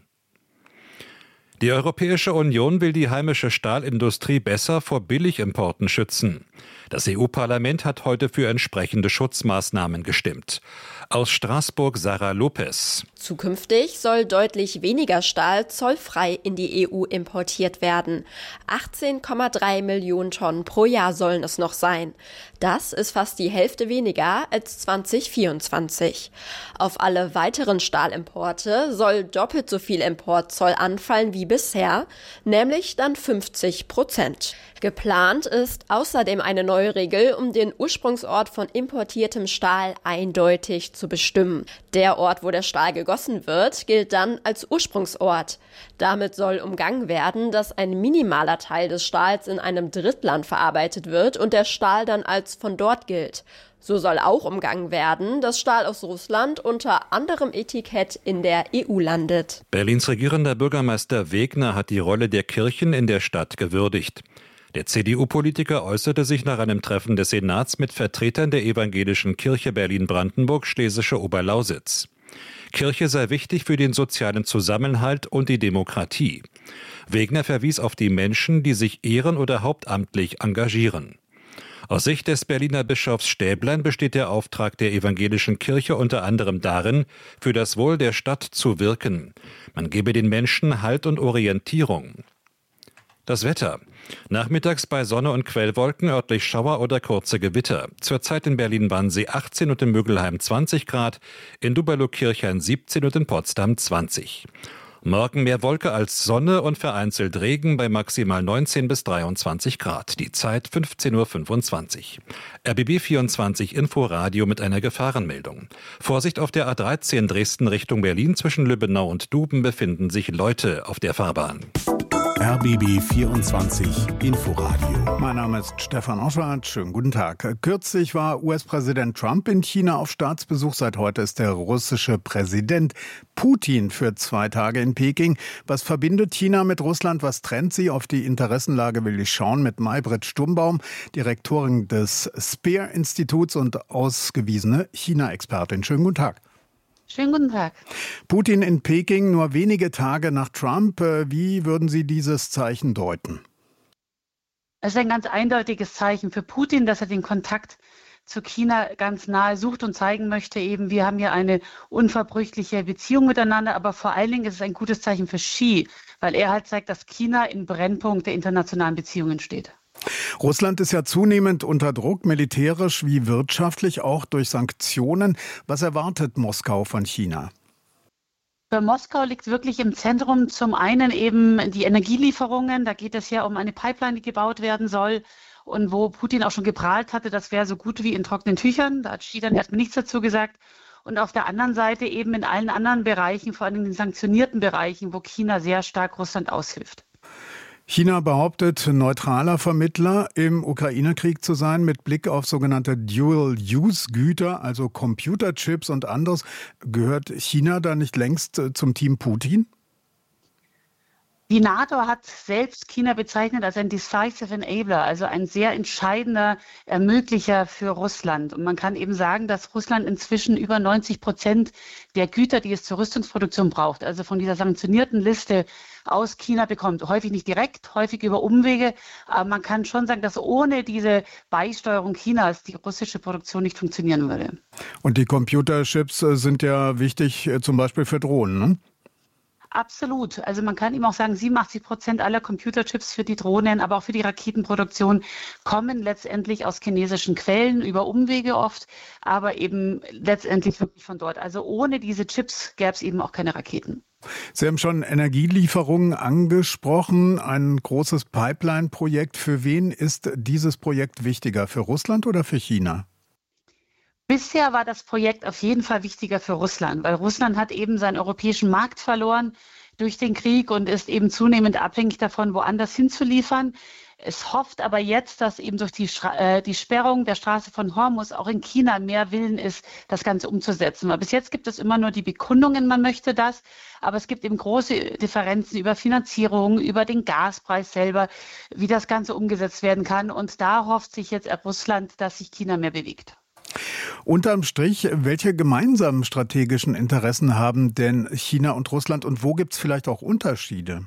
Die Europäische Union will die heimische Stahlindustrie besser vor Billigimporten schützen. Das EU-Parlament hat heute für entsprechende Schutzmaßnahmen gestimmt. Aus Straßburg Sarah Lopez. Zukünftig soll deutlich weniger Stahl zollfrei in die EU importiert werden. 18,3 Millionen Tonnen pro Jahr sollen es noch sein. Das ist fast die Hälfte weniger als 2024. Auf alle weiteren Stahlimporte soll doppelt so viel Importzoll anfallen wie bisher, nämlich dann 50%. Geplant ist außerdem eine neue Regel, um den Ursprungsort von importiertem Stahl eindeutig zu bestimmen. Der Ort, wo der Stahl gegossen wird, gilt dann als Ursprungsort. Damit soll umgangen werden, dass ein minimaler Teil des Stahls in einem Drittland verarbeitet wird und der Stahl dann als von dort gilt. So soll auch umgangen werden, dass Stahl aus Russland unter anderem Etikett in der EU landet. Berlins regierender Bürgermeister Wegner hat die Rolle der Kirchen in der Stadt gewürdigt. Der CDU-Politiker äußerte sich nach einem Treffen des Senats mit Vertretern der Evangelischen Kirche Berlin-Brandenburg, Schlesische Oberlausitz. Kirche sei wichtig für den sozialen Zusammenhalt und die Demokratie. Wegner verwies auf die Menschen, die sich ehren- oder hauptamtlich engagieren. Aus Sicht des Berliner Bischofs Stäblein besteht der Auftrag der Evangelischen Kirche unter anderem darin, für das Wohl der Stadt zu wirken. Man gebe den Menschen Halt und Orientierung. Das Wetter. Nachmittags bei Sonne und Quellwolken, örtlich Schauer oder kurze Gewitter. Zurzeit in Berlin-Wannsee 18 und in Müggelheim 20 Grad, in Duberlo-Kirchhain 17 und in Potsdam 20. Morgen mehr Wolke als Sonne und vereinzelt Regen bei maximal 19 bis 23 Grad. Die Zeit 15:25 Uhr. RBB 24 Inforadio mit einer Gefahrenmeldung. Vorsicht auf der A13 Dresden Richtung Berlin zwischen Lübbenau und Duben befinden sich Leute auf der Fahrbahn. RBB 24 Inforadio. Mein Name ist Stefan Oschwart. Schönen guten Tag. Kürzlich war US-Präsident Trump in China auf Staatsbesuch. Seit heute ist der russische Präsident Putin für 2 Tage in Peking. Was verbindet China mit Russland? Was trennt sie? Auf die Interessenlage will ich schauen mit Maybrit Stumbaum, Direktorin des Spear-Instituts und ausgewiesene China-Expertin. Schönen guten Tag. Schönen guten Tag. Putin in Peking, nur wenige Tage nach Trump. Wie würden Sie dieses Zeichen deuten? Es ist ein ganz eindeutiges Zeichen für Putin, dass er den Kontakt zu China ganz nahe sucht und zeigen möchte, eben wir haben hier eine unverbrüchliche Beziehung miteinander, aber vor allen Dingen ist es ein gutes Zeichen für Xi, weil er halt zeigt, dass China im Brennpunkt der internationalen Beziehungen steht. Russland ist ja zunehmend unter Druck, militärisch wie wirtschaftlich, auch durch Sanktionen. Was erwartet Moskau von China? Für Moskau liegt wirklich im Zentrum zum einen eben die Energielieferungen. Da geht es ja um eine Pipeline, die gebaut werden soll. Und wo Putin auch schon geprahlt hatte, das wäre so gut wie in trockenen Tüchern. Da hat Xi dann erstmal nichts dazu gesagt. Und auf der anderen Seite eben in allen anderen Bereichen, vor allem in den sanktionierten Bereichen, wo China sehr stark Russland aushilft. China behauptet, neutraler Vermittler im Ukraine-Krieg zu sein, mit Blick auf sogenannte Dual-Use-Güter, also Computerchips und anderes. Gehört China da nicht längst zum Team Putin? Die NATO hat selbst China bezeichnet als ein decisive enabler, also ein sehr entscheidender Ermöglicher für Russland. Und man kann eben sagen, dass Russland inzwischen über 90% der Güter, die es zur Rüstungsproduktion braucht, also von dieser sanktionierten Liste aus China bekommt. Häufig nicht direkt, häufig über Umwege. Aber man kann schon sagen, dass ohne diese Beisteuerung Chinas die russische Produktion nicht funktionieren würde. Und die Computerchips sind ja wichtig, zum Beispiel für Drohnen, ne? Absolut. Also man kann eben auch sagen, 87% aller Computerchips für die Drohnen, aber auch für die Raketenproduktion kommen letztendlich aus chinesischen Quellen, über Umwege oft, aber eben letztendlich wirklich von dort. Also ohne diese Chips gäbe es eben auch keine Raketen. Sie haben schon Energielieferungen angesprochen, ein großes Pipeline-Projekt. Für wen ist dieses Projekt wichtiger, für Russland oder für China? Bisher war das Projekt auf jeden Fall wichtiger für Russland, weil Russland hat eben seinen europäischen Markt verloren durch den Krieg und ist eben zunehmend abhängig davon, woanders hinzuliefern. Es hofft aber jetzt, dass eben durch die Sperrung der Straße von Hormuz auch in China mehr Willen ist, das Ganze umzusetzen. Weil bis jetzt gibt es immer nur die Bekundungen, man möchte das, aber es gibt eben große Differenzen über Finanzierung, über den Gaspreis selber, wie das Ganze umgesetzt werden kann. Und da hofft sich jetzt Russland, dass sich China mehr bewegt. Unterm Strich, welche gemeinsamen strategischen Interessen haben denn China und Russland und wo gibt es vielleicht auch Unterschiede?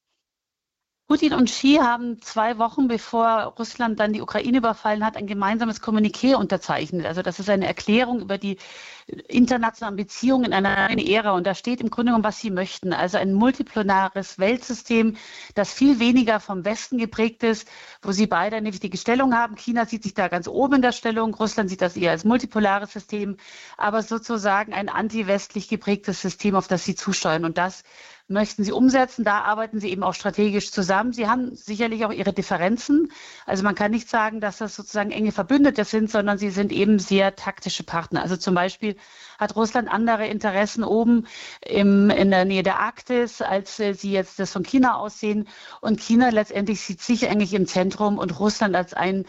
Putin und Xi haben 2 Wochen bevor Russland dann die Ukraine überfallen hat, ein gemeinsames Kommuniqué unterzeichnet. Also das ist eine Erklärung über die internationalen Beziehungen in einer neuen Ära. Und da steht im Grunde genommen, was sie möchten. Also ein multipolares Weltsystem, das viel weniger vom Westen geprägt ist, wo sie beide eine wichtige Stellung haben. China sieht sich da ganz oben in der Stellung, Russland sieht das eher als multipolares System, aber sozusagen ein anti-westlich geprägtes System, auf das sie zusteuern. Und das möchten sie umsetzen. Da arbeiten sie eben auch strategisch zusammen. Sie haben sicherlich auch ihre Differenzen. Also man kann nicht sagen, dass das sozusagen enge Verbündete sind, sondern sie sind eben sehr taktische Partner. Also zum Beispiel hat Russland andere Interessen oben in der Nähe der Arktis, als sie jetzt das von China aussehen. Und China letztendlich sieht sich eigentlich im Zentrum und Russland als ein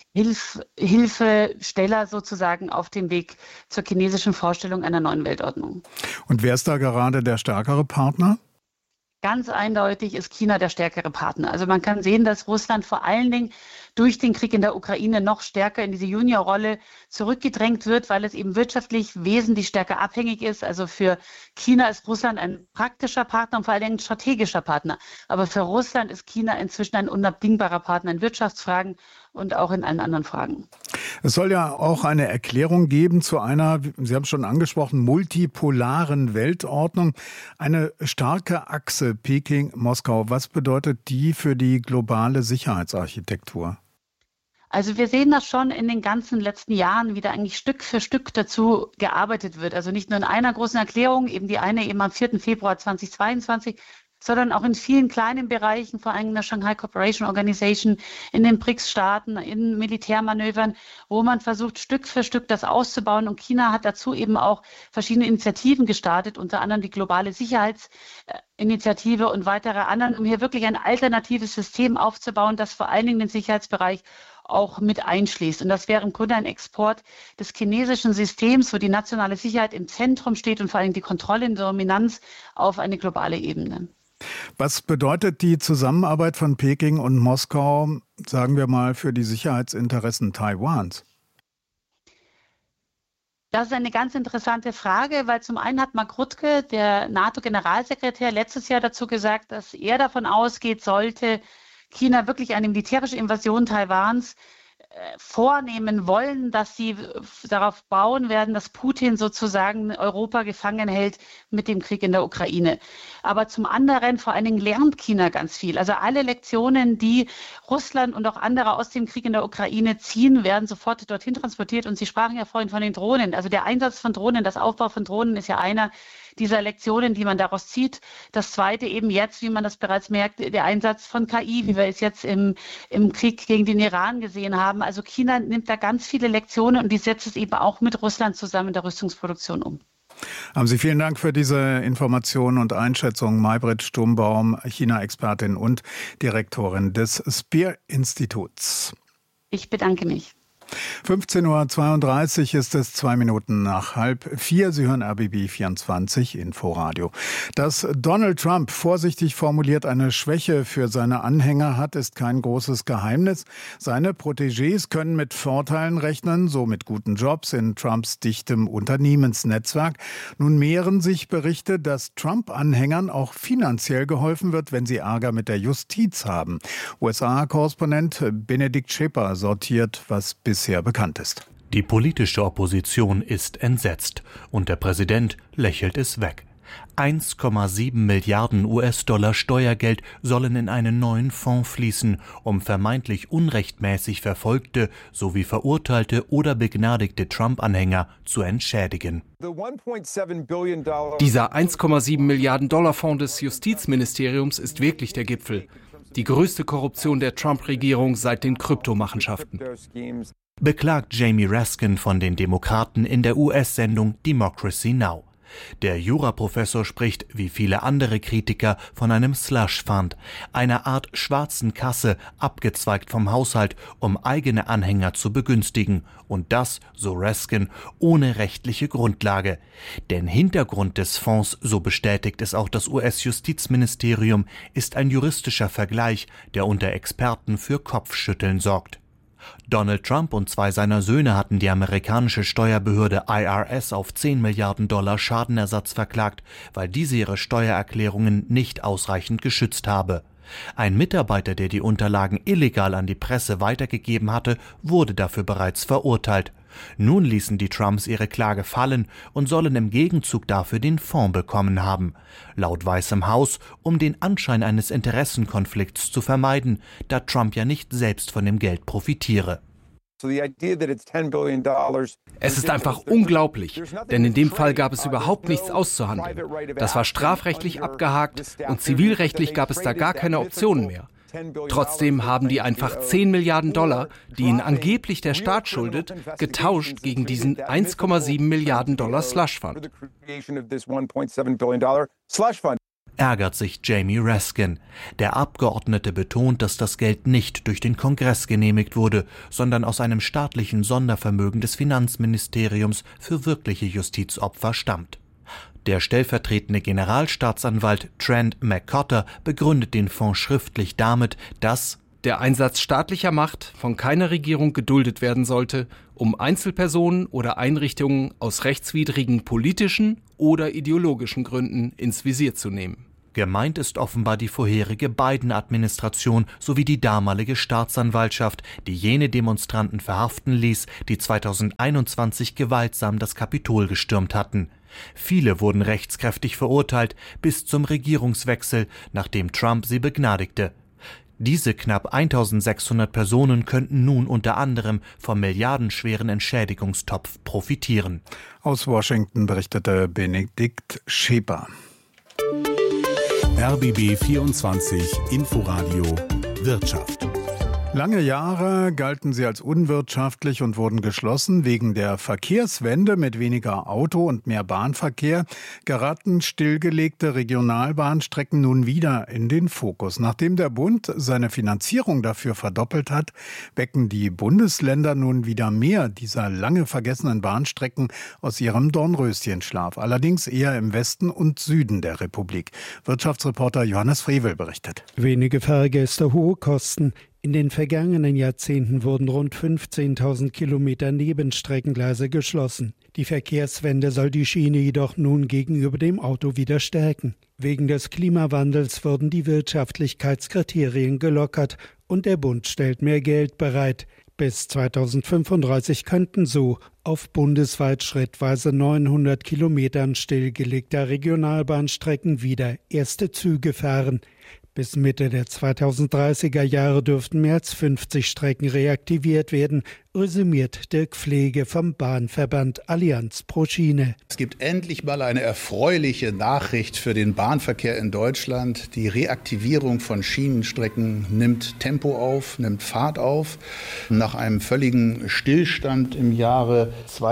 Hilfesteller sozusagen auf dem Weg zur chinesischen Vorstellung einer neuen Weltordnung. Und wer ist da gerade der stärkere Partner? Ganz eindeutig ist China der stärkere Partner. Also man kann sehen, dass Russland vor allen Dingen durch den Krieg in der Ukraine noch stärker in diese Juniorrolle zurückgedrängt wird, weil es eben wirtschaftlich wesentlich stärker abhängig ist. Also für China ist Russland ein praktischer Partner und vor allen Dingen ein strategischer Partner. Aber für Russland ist China inzwischen ein unabdingbarer Partner in Wirtschaftsfragen und auch in allen anderen Fragen. Es soll ja auch eine Erklärung geben zu einer, Sie haben es schon angesprochen, multipolaren Weltordnung. Eine starke Achse Peking-Moskau. Was bedeutet die für die globale Sicherheitsarchitektur? Also wir sehen das schon in den ganzen letzten Jahren, wie da eigentlich Stück für Stück dazu gearbeitet wird. Also nicht nur in einer großen Erklärung, eben die eine eben am 4. Februar 2022, sondern auch in vielen kleinen Bereichen, vor allem in der Shanghai Cooperation Organization, in den BRICS-Staaten, in Militärmanövern, wo man versucht, Stück für Stück das auszubauen. Und China hat dazu eben auch verschiedene Initiativen gestartet, unter anderem die globale Sicherheitsinitiative und weitere anderen, um hier wirklich ein alternatives System aufzubauen, das vor allen Dingen den Sicherheitsbereich auch mit einschließt. Und das wäre im Grunde ein Export des chinesischen Systems, wo die nationale Sicherheit im Zentrum steht und vor allem die Kontrolle und Dominanz auf eine globale Ebene. Was bedeutet die Zusammenarbeit von Peking und Moskau, sagen wir mal, für die Sicherheitsinteressen Taiwans? Das ist eine ganz interessante Frage, weil zum einen hat Mark Rutte, der NATO-Generalsekretär, letztes Jahr dazu gesagt, dass er davon ausgeht, sollte China wirklich eine militärische Invasion Taiwans vornehmen wollen, dass sie darauf bauen werden, dass Putin sozusagen Europa gefangen hält mit dem Krieg in der Ukraine. Aber zum anderen, vor allen Dingen lernt China ganz viel. Also alle Lektionen, die Russland und auch andere aus dem Krieg in der Ukraine ziehen, werden sofort dorthin transportiert. Und Sie sprachen ja vorhin von den Drohnen. Also der Einsatz von Drohnen, das Aufbau von Drohnen ist ja einer dieser Lektionen, die man daraus zieht. Das zweite eben jetzt, wie man das bereits merkt, der Einsatz von KI, wie wir es jetzt im Krieg gegen den Iran gesehen haben. Also China nimmt da ganz viele Lektionen und die setzt es eben auch mit Russland zusammen in der Rüstungsproduktion um. Haben Sie vielen Dank für diese Informationen und Einschätzungen. Maybrit Sturmbaum, China-Expertin und Direktorin des Spear-Instituts. Ich bedanke mich. 15.32 Uhr ist es, 2 Minuten nach 3:30. Sie hören RBB 24 Inforadio. Dass Donald Trump vorsichtig formuliert eine Schwäche für seine Anhänger hat, ist kein großes Geheimnis. Seine Protégés können mit Vorteilen rechnen, so mit guten Jobs in Trumps dichtem Unternehmensnetzwerk. Nun mehren sich Berichte, dass Trump-Anhängern auch finanziell geholfen wird, wenn sie Ärger mit der Justiz haben. USA-Korrespondent Benedikt Schäper sortiert, was bisher bekannt ist. Die politische Opposition ist entsetzt und der Präsident lächelt es weg. 1,7 Milliarden US-Dollar Steuergeld sollen in einen neuen Fonds fließen, um vermeintlich unrechtmäßig verfolgte sowie verurteilte oder begnadigte Trump-Anhänger zu entschädigen. Dieser 1,7 Milliarden Dollar Fonds des Justizministeriums ist wirklich der Gipfel. Die größte Korruption der Trump-Regierung seit den Kryptomachenschaften. Beklagt Jamie Raskin von den Demokraten in der US-Sendung Democracy Now! Der Juraprofessor spricht, wie viele andere Kritiker, von einem Slush Fund, einer Art schwarzen Kasse, abgezweigt vom Haushalt, um eigene Anhänger zu begünstigen. Und das, so Raskin, ohne rechtliche Grundlage. Denn Hintergrund des Fonds, so bestätigt es auch das US-Justizministerium, ist ein juristischer Vergleich, der unter Experten für Kopfschütteln sorgt. Donald Trump und 2 seiner Söhne hatten die amerikanische Steuerbehörde IRS auf 10 Milliarden Dollar Schadenersatz verklagt, weil diese ihre Steuererklärungen nicht ausreichend geschützt habe. Ein Mitarbeiter, der die Unterlagen illegal an die Presse weitergegeben hatte, wurde dafür bereits verurteilt. Nun ließen die Trumps ihre Klage fallen und sollen im Gegenzug dafür den Fonds bekommen haben. Laut Weißem Haus, um den Anschein eines Interessenkonflikts zu vermeiden, da Trump ja nicht selbst von dem Geld profitiere. Es ist einfach unglaublich, denn in dem Fall gab es überhaupt nichts auszuhandeln. Das war strafrechtlich abgehakt und zivilrechtlich gab es da gar keine Optionen mehr. Trotzdem haben die einfach 10 Milliarden Dollar, die ihnen angeblich der Staat schuldet, getauscht gegen diesen 1,7 Milliarden Dollar Slush Fund. Ärgert sich Jamie Raskin. Der Abgeordnete betont, dass das Geld nicht durch den Kongress genehmigt wurde, sondern aus einem staatlichen Sondervermögen des Finanzministeriums für wirkliche Justizopfer stammt. Der stellvertretende Generalstaatsanwalt Trent McCotter begründet den Fonds schriftlich damit, dass der Einsatz staatlicher Macht von keiner Regierung geduldet werden sollte, um Einzelpersonen oder Einrichtungen aus rechtswidrigen politischen oder ideologischen Gründen ins Visier zu nehmen. Gemeint ist offenbar die vorherige Biden-Administration sowie die damalige Staatsanwaltschaft, die jene Demonstranten verhaften ließ, die 2021 gewaltsam das Kapitol gestürmt hatten. Viele wurden rechtskräftig verurteilt bis zum Regierungswechsel, nachdem Trump sie begnadigte. Diese knapp 1600 Personen könnten nun unter anderem vom milliardenschweren Entschädigungstopf profitieren. Aus Washington berichtete Benedikt Scheper. RBB 24 Inforadio Wirtschaft. Lange Jahre galten sie als unwirtschaftlich und wurden geschlossen. Wegen der Verkehrswende mit weniger Auto und mehr Bahnverkehr geraten stillgelegte Regionalbahnstrecken nun wieder in den Fokus. Nachdem der Bund seine Finanzierung dafür verdoppelt hat, wecken die Bundesländer nun wieder mehr dieser lange vergessenen Bahnstrecken aus ihrem Dornröschenschlaf. Allerdings eher im Westen und Süden der Republik. Wirtschaftsreporter Johannes Frevel berichtet. Wenige Fahrgäste, hohe Kosten. In den vergangenen Jahrzehnten wurden rund 15.000 Kilometer Nebenstreckengleise geschlossen. Die Verkehrswende soll die Schiene jedoch nun gegenüber dem Auto wieder stärken. Wegen des Klimawandels wurden die Wirtschaftlichkeitskriterien gelockert und der Bund stellt mehr Geld bereit. Bis 2035 könnten so auf bundesweit schrittweise 900 Kilometern stillgelegter Regionalbahnstrecken wieder erste Züge fahren. Bis Mitte der 2030er Jahre dürften mehr als 50 Strecken reaktiviert werden, resümiert Dirk Pflege vom Bahnverband Allianz pro Schiene. Es gibt endlich mal eine erfreuliche Nachricht für den Bahnverkehr in Deutschland. Die Reaktivierung von Schienenstrecken nimmt Tempo auf, nimmt Fahrt auf. Nach einem völligen Stillstand im Jahre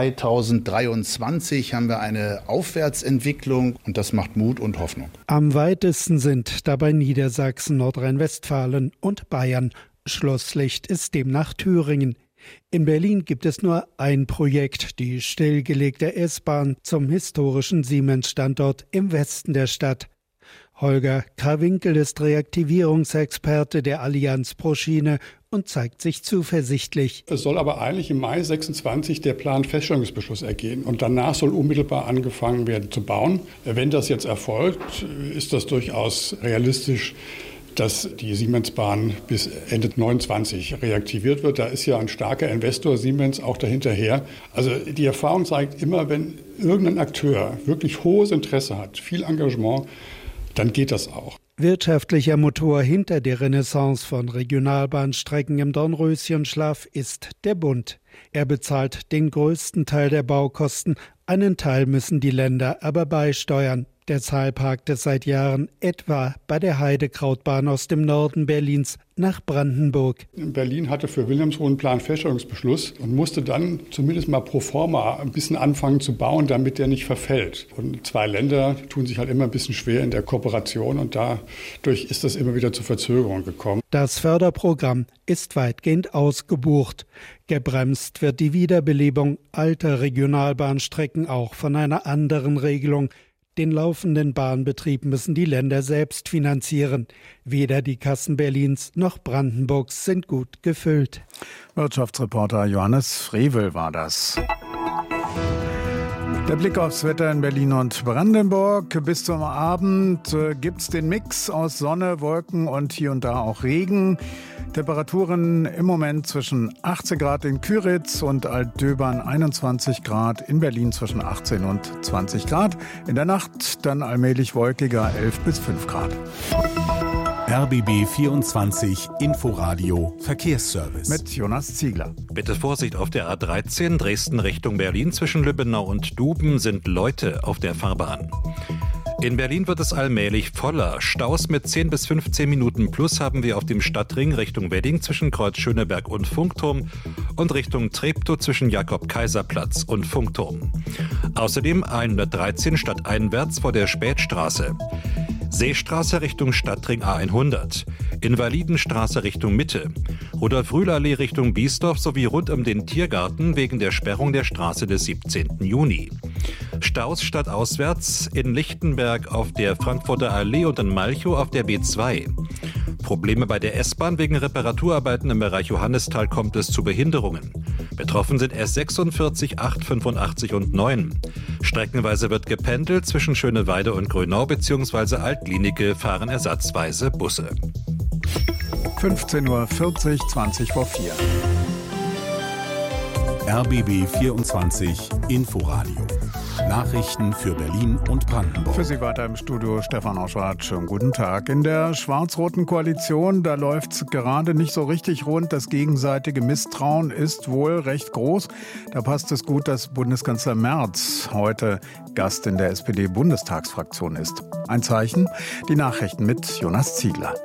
2023 haben wir eine Aufwärtsentwicklung und das macht Mut und Hoffnung. Am weitesten sind dabei Niedersachsen, Nordrhein-Westfalen und Bayern. Schlusslicht ist demnach Thüringen. In Berlin gibt es nur ein Projekt, die stillgelegte S-Bahn zum historischen Siemens-Standort im Westen der Stadt. Holger Krawinkel ist Reaktivierungsexperte der Allianz pro Schiene und zeigt sich zuversichtlich. Es soll aber eigentlich im Mai 26 der Planfeststellungsbeschluss ergehen und danach soll unmittelbar angefangen werden zu bauen. Wenn das jetzt erfolgt, ist das durchaus realistisch, dass die Siemensbahn bis Ende 29 reaktiviert wird. Da ist ja ein starker Investor Siemens auch dahinterher. Also die Erfahrung zeigt immer, wenn irgendein Akteur wirklich hohes Interesse hat, viel Engagement, dann geht das auch. Wirtschaftlicher Motor hinter der Renaissance von Regionalbahnstrecken im Dornröschenschlaf ist der Bund. Er bezahlt den größten Teil der Baukosten, einen Teil müssen die Länder aber beisteuern. Deshalb hakt es seit Jahren etwa bei der Heidekrautbahn aus dem Norden Berlins nach Brandenburg. Berlin hatte für Wilhelmshohe einen Planfeststellungsbeschluss und musste dann zumindest mal pro forma ein bisschen anfangen zu bauen, damit der nicht verfällt. Und zwei Länder tun sich halt immer ein bisschen schwer in der Kooperation und dadurch ist das immer wieder zu Verzögerungen gekommen. Das Förderprogramm ist weitgehend ausgebucht. Gebremst wird die Wiederbelebung alter Regionalbahnstrecken auch von einer anderen Regelung. Den laufenden Bahnbetrieb müssen die Länder selbst finanzieren. Weder die Kassen Berlins noch Brandenburgs sind gut gefüllt. Wirtschaftsreporter Johannes Frevel war das. Der Blick aufs Wetter in Berlin und Brandenburg. Bis zum Abend gibt's den Mix aus Sonne, Wolken und hier und da auch Regen. Temperaturen im Moment zwischen 18 Grad in Küritz und Altdöbern, 21 Grad, in Berlin zwischen 18 und 20 Grad. In der Nacht dann allmählich wolkiger, 11 bis 5 Grad. RBB 24 Inforadio Verkehrsservice. Mit Jonas Ziegler. Bitte Vorsicht auf der A13 Dresden Richtung Berlin. Zwischen Lübbenau und Duben sind Leute auf der Fahrbahn. In Berlin wird es allmählich voller. Staus mit 10 bis 15 Minuten plus haben wir auf dem Stadtring Richtung Wedding zwischen Kreuz Schöneberg und Funkturm und Richtung Treptow zwischen Jakob-Kaiser-Platz und Funkturm. Außerdem 113 stadteinwärts vor der Spätstraße. Seestraße Richtung Stadtring A100, Invalidenstraße Richtung Mitte, Rudolf-Rühl-Allee Richtung Biesdorf sowie rund um den Tiergarten wegen der Sperrung der Straße des 17. Juni. Staus stadtauswärts in Lichtenberg auf der Frankfurter Allee und in Malchow auf der B2. Probleme bei der S-Bahn wegen Reparaturarbeiten im Bereich Johannisthal kommt es zu Behinderungen. Betroffen sind S46, 8, 85 und 9. Streckenweise wird gependelt, zwischen Schöneweide und Grünau bzw. Altklinike fahren ersatzweise Busse. 15:40 Uhr, 20 vor 4. RBB 24 Inforadio. Nachrichten für Berlin und Brandenburg. Für Sie weiter im Studio Stefan Oschwart. Schönen guten Tag. In der schwarz-roten Koalition, da läuft es gerade nicht so richtig rund. Das gegenseitige Misstrauen ist wohl recht groß. Da passt es gut, dass Bundeskanzler Merz heute Gast in der SPD-Bundestagsfraktion ist. Ein Zeichen, die Nachrichten mit Jonas Ziegler.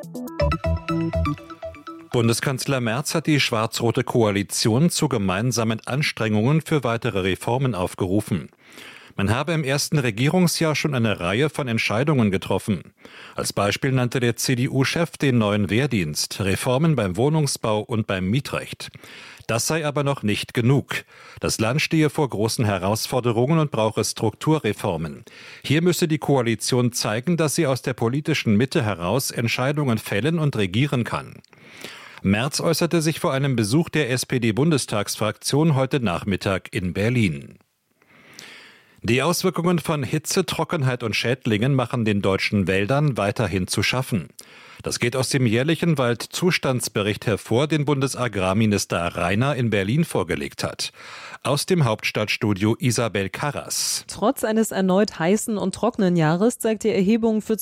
Bundeskanzler Merz hat die schwarz-rote Koalition zu gemeinsamen Anstrengungen für weitere Reformen aufgerufen. Man habe im ersten Regierungsjahr schon eine Reihe von Entscheidungen getroffen. Als Beispiel nannte der CDU-Chef den neuen Wehrdienst, Reformen beim Wohnungsbau und beim Mietrecht. Das sei aber noch nicht genug. Das Land stehe vor großen Herausforderungen und brauche Strukturreformen. Hier müsse die Koalition zeigen, dass sie aus der politischen Mitte heraus Entscheidungen fällen und regieren kann. Merz äußerte sich vor einem Besuch der SPD-Bundestagsfraktion heute Nachmittag in Berlin. Die Auswirkungen von Hitze, Trockenheit und Schädlingen machen den deutschen Wäldern weiterhin zu schaffen. Das geht aus dem jährlichen Waldzustandsbericht hervor, den Bundesagrarminister Rainer in Berlin vorgelegt hat. Aus dem Hauptstadtstudio Isabel Karras. Trotz eines erneut heißen und trockenen Jahres zeigt die Erhebung für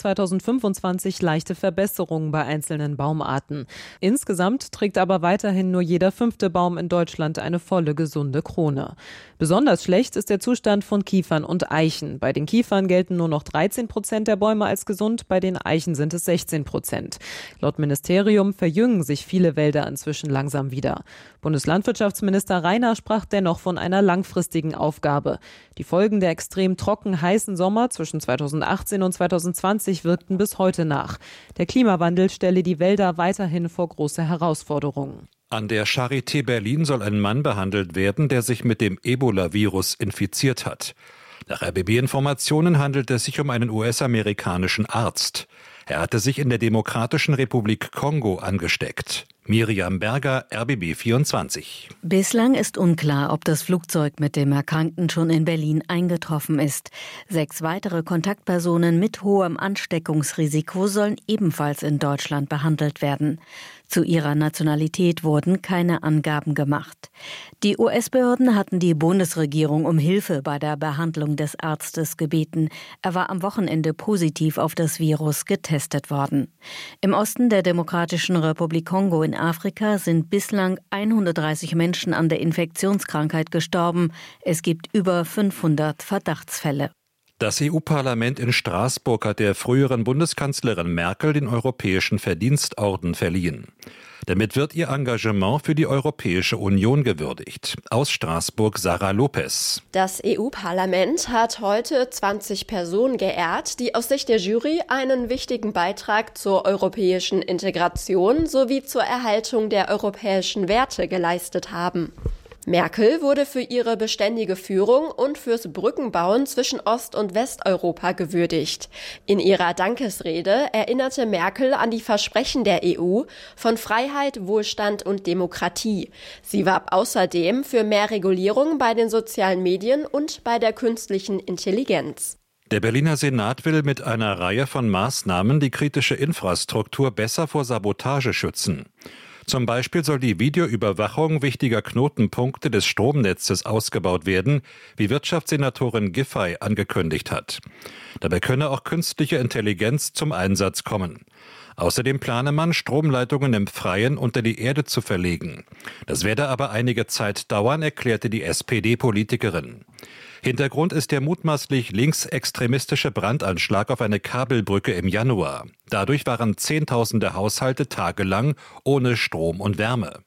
2025 leichte Verbesserungen bei einzelnen Baumarten. Insgesamt trägt aber weiterhin nur jeder 5. Baum in Deutschland eine volle, gesunde Krone. Besonders schlecht ist der Zustand von Kiefern und Eichen. Bei den Kiefern gelten nur noch 13% der Bäume als gesund, bei den Eichen sind es 16%. Laut Ministerium verjüngen sich viele Wälder inzwischen langsam wieder. Bundeslandwirtschaftsminister Rainer sprach dennoch von einer langfristigen Aufgabe. Die Folgen der extrem trocken heißen Sommer zwischen 2018 und 2020 wirkten bis heute nach. Der Klimawandel stelle die Wälder weiterhin vor große Herausforderungen. An der Charité Berlin soll ein Mann behandelt werden, der sich mit dem Ebola-Virus infiziert hat. Nach RBB-Informationen handelt es sich um einen US-amerikanischen Arzt. Er hatte sich in der Demokratischen Republik Kongo angesteckt. Miriam Berger, RBB 24. Bislang ist unklar, ob das Flugzeug mit dem Erkrankten schon in Berlin eingetroffen ist. 6 weitere Kontaktpersonen mit hohem Ansteckungsrisiko sollen ebenfalls in Deutschland behandelt werden. Zu ihrer Nationalität wurden keine Angaben gemacht. Die US-Behörden hatten die Bundesregierung um Hilfe bei der Behandlung des Arztes gebeten. Er war am Wochenende positiv auf das Virus getestet worden. Im Osten der Demokratischen Republik Kongo in Afrika sind bislang 130 Menschen an der Infektionskrankheit gestorben. Es gibt über 500 Verdachtsfälle. Das EU-Parlament in Straßburg hat der früheren Bundeskanzlerin Merkel den Europäischen Verdienstorden verliehen. Damit wird ihr Engagement für die Europäische Union gewürdigt. Aus Straßburg Sarah Lopez. Das EU-Parlament hat heute 20 Personen geehrt, die aus Sicht der Jury einen wichtigen Beitrag zur europäischen Integration sowie zur Erhaltung der europäischen Werte geleistet haben. Merkel wurde für ihre beständige Führung und fürs Brückenbauen zwischen Ost- und Westeuropa gewürdigt. In ihrer Dankesrede erinnerte Merkel an die Versprechen der EU von Freiheit, Wohlstand und Demokratie. Sie warb außerdem für mehr Regulierung bei den sozialen Medien und bei der künstlichen Intelligenz. Der Berliner Senat will mit einer Reihe von Maßnahmen die kritische Infrastruktur besser vor Sabotage schützen. Zum Beispiel soll die Videoüberwachung wichtiger Knotenpunkte des Stromnetzes ausgebaut werden, wie Wirtschaftssenatorin Giffey angekündigt hat. Dabei könne auch künstliche Intelligenz zum Einsatz kommen. Außerdem plane man, Stromleitungen im Freien unter die Erde zu verlegen. Das werde aber einige Zeit dauern, erklärte die SPD-Politikerin. Hintergrund ist der mutmaßlich linksextremistische Brandanschlag auf eine Kabelbrücke im Januar. Dadurch waren Zehntausende Haushalte tagelang ohne Strom und Wärme.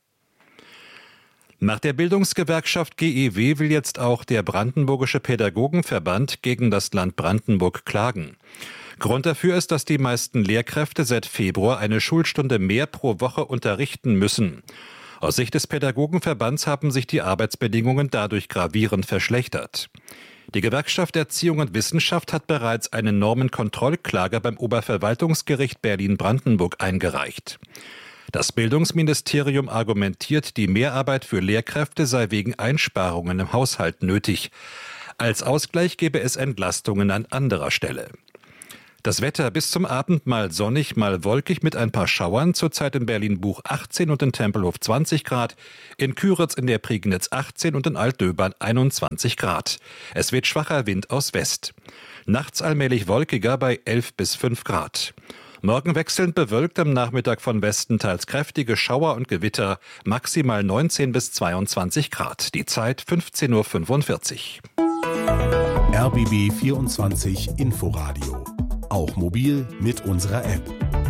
Nach der Bildungsgewerkschaft GEW will jetzt auch der Brandenburgische Pädagogenverband gegen das Land Brandenburg klagen. Grund dafür ist, dass die meisten Lehrkräfte seit Februar eine Schulstunde mehr pro Woche unterrichten müssen. Aus Sicht des Pädagogenverbands haben sich die Arbeitsbedingungen dadurch gravierend verschlechtert. Die Gewerkschaft Erziehung und Wissenschaft hat bereits eine Normenkontrollklage beim Oberverwaltungsgericht Berlin-Brandenburg eingereicht. Das Bildungsministerium argumentiert, die Mehrarbeit für Lehrkräfte sei wegen Einsparungen im Haushalt nötig. Als Ausgleich gebe es Entlastungen an anderer Stelle. Das Wetter bis zum Abend mal sonnig, mal wolkig mit ein paar Schauern, zurzeit in Berlin-Buch 18 und in Tempelhof 20 Grad, in Küritz in der Prignitz 18 und in Altdöbern 21 Grad. Es wird schwacher Wind aus West. Nachts allmählich wolkiger bei 11 bis 5 Grad. Morgen wechselnd bewölkt, am Nachmittag von Westen teils kräftige Schauer und Gewitter, maximal 19 bis 22 Grad. Die Zeit 15:45 Uhr. RBB 24 Inforadio. Auch mobil mit unserer App.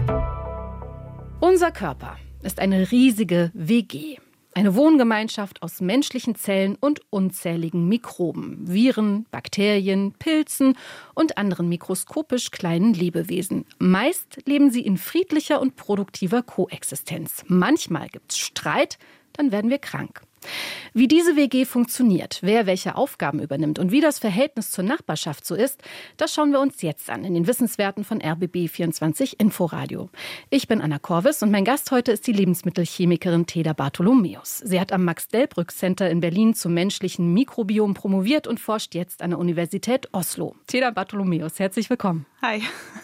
Unser Körper ist eine riesige WG. Eine Wohngemeinschaft aus menschlichen Zellen und unzähligen Mikroben, Viren, Bakterien, Pilzen und anderen mikroskopisch kleinen Lebewesen. Meist leben sie in friedlicher und produktiver Koexistenz. Manchmal gibt's Streit, dann werden wir krank. Wie diese WG funktioniert, wer welche Aufgaben übernimmt und wie das Verhältnis zur Nachbarschaft so ist, das schauen wir uns jetzt an in den Wissenswerten von RBB 24 Inforadio. Ich bin Anna Korvis und mein Gast heute ist die Lebensmittelchemikerin Teda Bartholomäus. Sie hat am Max-Delbrück-Center in Berlin zum menschlichen Mikrobiom promoviert und forscht jetzt an der Universität Oslo. Teda Bartholomäus, herzlich willkommen. Hi.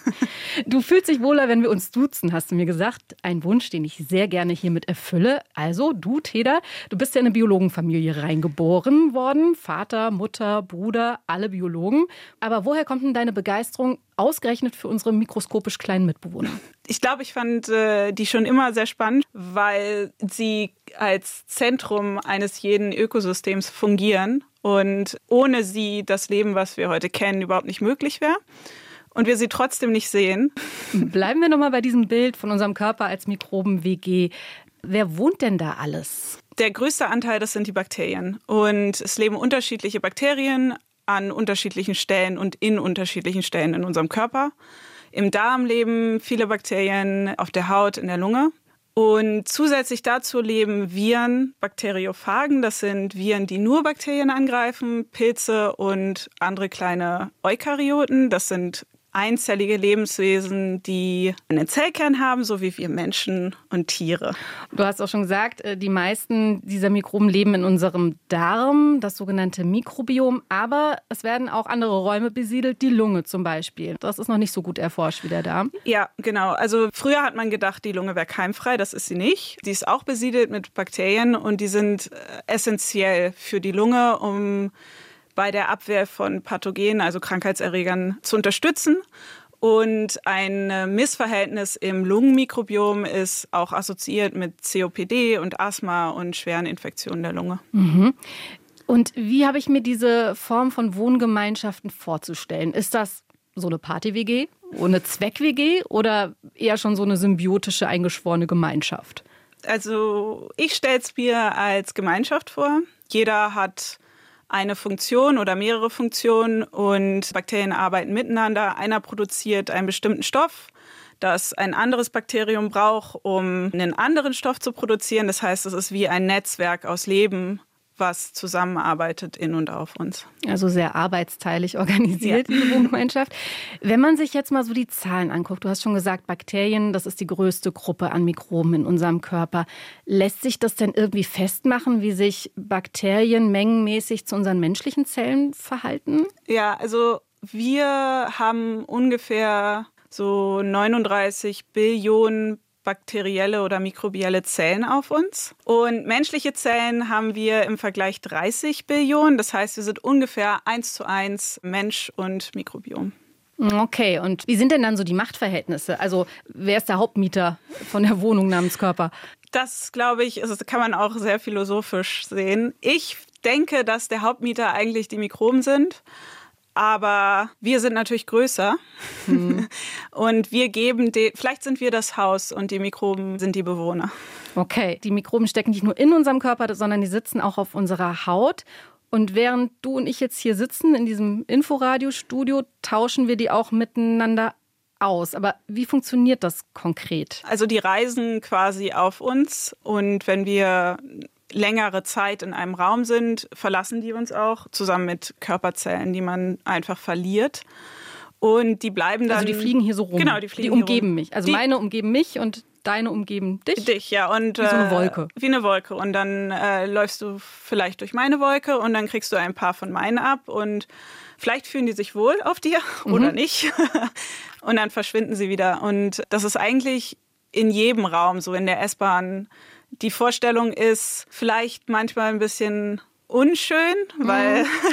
Du fühlst dich wohler, wenn wir uns duzen, hast du mir gesagt. Ein Wunsch, den ich sehr gerne hiermit erfülle. Also, du, Teda, du bist ja in eine Biologenfamilie reingeboren worden. Vater, Mutter, Bruder, alle Biologen. Aber woher kommt denn deine Begeisterung ausgerechnet für unsere mikroskopisch kleinen Mitbewohner? Ich glaube, ich fand die schon immer sehr spannend, weil sie als Zentrum eines jeden Ökosystems fungieren und ohne sie das Leben, was wir heute kennen, überhaupt nicht möglich wäre. Und wir sie trotzdem nicht sehen. Bleiben wir nochmal bei diesem Bild von unserem Körper als Mikroben-WG. Wer wohnt denn da alles? Der größte Anteil, das sind die Bakterien. Und es leben unterschiedliche Bakterien an unterschiedlichen Stellen und in unterschiedlichen Stellen in unserem Körper. Im Darm leben viele Bakterien, auf der Haut, in der Lunge. Und zusätzlich dazu leben Viren, Bakteriophagen. Das sind Viren, die nur Bakterien angreifen, Pilze und andere kleine Eukaryoten. Das sind einzellige Lebenswesen, die einen Zellkern haben, so wie wir Menschen und Tiere. Du hast auch schon gesagt, die meisten dieser Mikroben leben in unserem Darm, das sogenannte Mikrobiom. Aber es werden auch andere Räume besiedelt, die Lunge zum Beispiel. Das ist noch nicht so gut erforscht wie der Darm. Ja, genau. Also früher hat man gedacht, die Lunge wäre keimfrei. Das ist sie nicht. Die ist auch besiedelt mit Bakterien und die sind essentiell für die Lunge, um bei der Abwehr von Pathogenen, also Krankheitserregern, zu unterstützen. Und ein Missverhältnis im Lungenmikrobiom ist auch assoziiert mit COPD und Asthma und schweren Infektionen der Lunge. Mhm. Und wie habe ich mir diese Form von Wohngemeinschaften vorzustellen? Ist das so eine Party-WG, eine Zweck-WG oder eher schon so eine symbiotische, eingeschworene Gemeinschaft? Also ich stelle es mir als Gemeinschaft vor. Jeder hat eine Funktion oder mehrere Funktionen und Bakterien arbeiten miteinander. Einer produziert einen bestimmten Stoff, das ein anderes Bakterium braucht, um einen anderen Stoff zu produzieren. Das heißt, es ist wie ein Netzwerk aus Leben, was zusammenarbeitet in und auf uns. Also sehr arbeitsteilig organisiert, diese Wohngemeinschaft. Wenn man sich jetzt mal so die Zahlen anguckt, du hast schon gesagt, Bakterien, das ist die größte Gruppe an Mikroben in unserem Körper. Lässt sich das denn irgendwie festmachen, wie sich Bakterien mengenmäßig zu unseren menschlichen Zellen verhalten? Ja, also wir haben ungefähr so 39 Billionen bakterielle oder mikrobielle Zellen auf uns. Und menschliche Zellen haben wir im Vergleich 30 Billionen. Das heißt, wir sind ungefähr 1:1 Mensch und Mikrobiom. Okay, und wie sind denn dann so die Machtverhältnisse? Also wer ist der Hauptmieter von der Wohnung namens Körper? Das, glaube ich, kann man auch sehr philosophisch sehen. Ich denke, dass der Hauptmieter eigentlich die Mikroben sind. Aber wir sind natürlich größer und wir geben, vielleicht sind wir das Haus und die Mikroben sind die Bewohner. Okay, die Mikroben stecken nicht nur in unserem Körper, sondern die sitzen auch auf unserer Haut. Und während du und ich jetzt hier sitzen in diesem Inforadio-Studio, tauschen wir die auch miteinander aus. Aber wie funktioniert das konkret? Also die reisen quasi auf uns und wenn wir längere Zeit in einem Raum sind, verlassen die uns auch, zusammen mit Körperzellen, die man einfach verliert. Und die bleiben dann... Also die fliegen hier so rum? Genau, die umgeben mich. Also meine umgeben mich und deine umgeben dich? Dich, ja. Und, wie so eine Wolke. Wie eine Wolke. Und dann läufst du vielleicht durch meine Wolke und dann kriegst du ein paar von meinen ab und vielleicht fühlen die sich wohl auf dir oder nicht. Und dann verschwinden sie wieder. Und das ist eigentlich in jedem Raum, so in der S-Bahn. Die Vorstellung ist vielleicht manchmal ein bisschen unschön, weil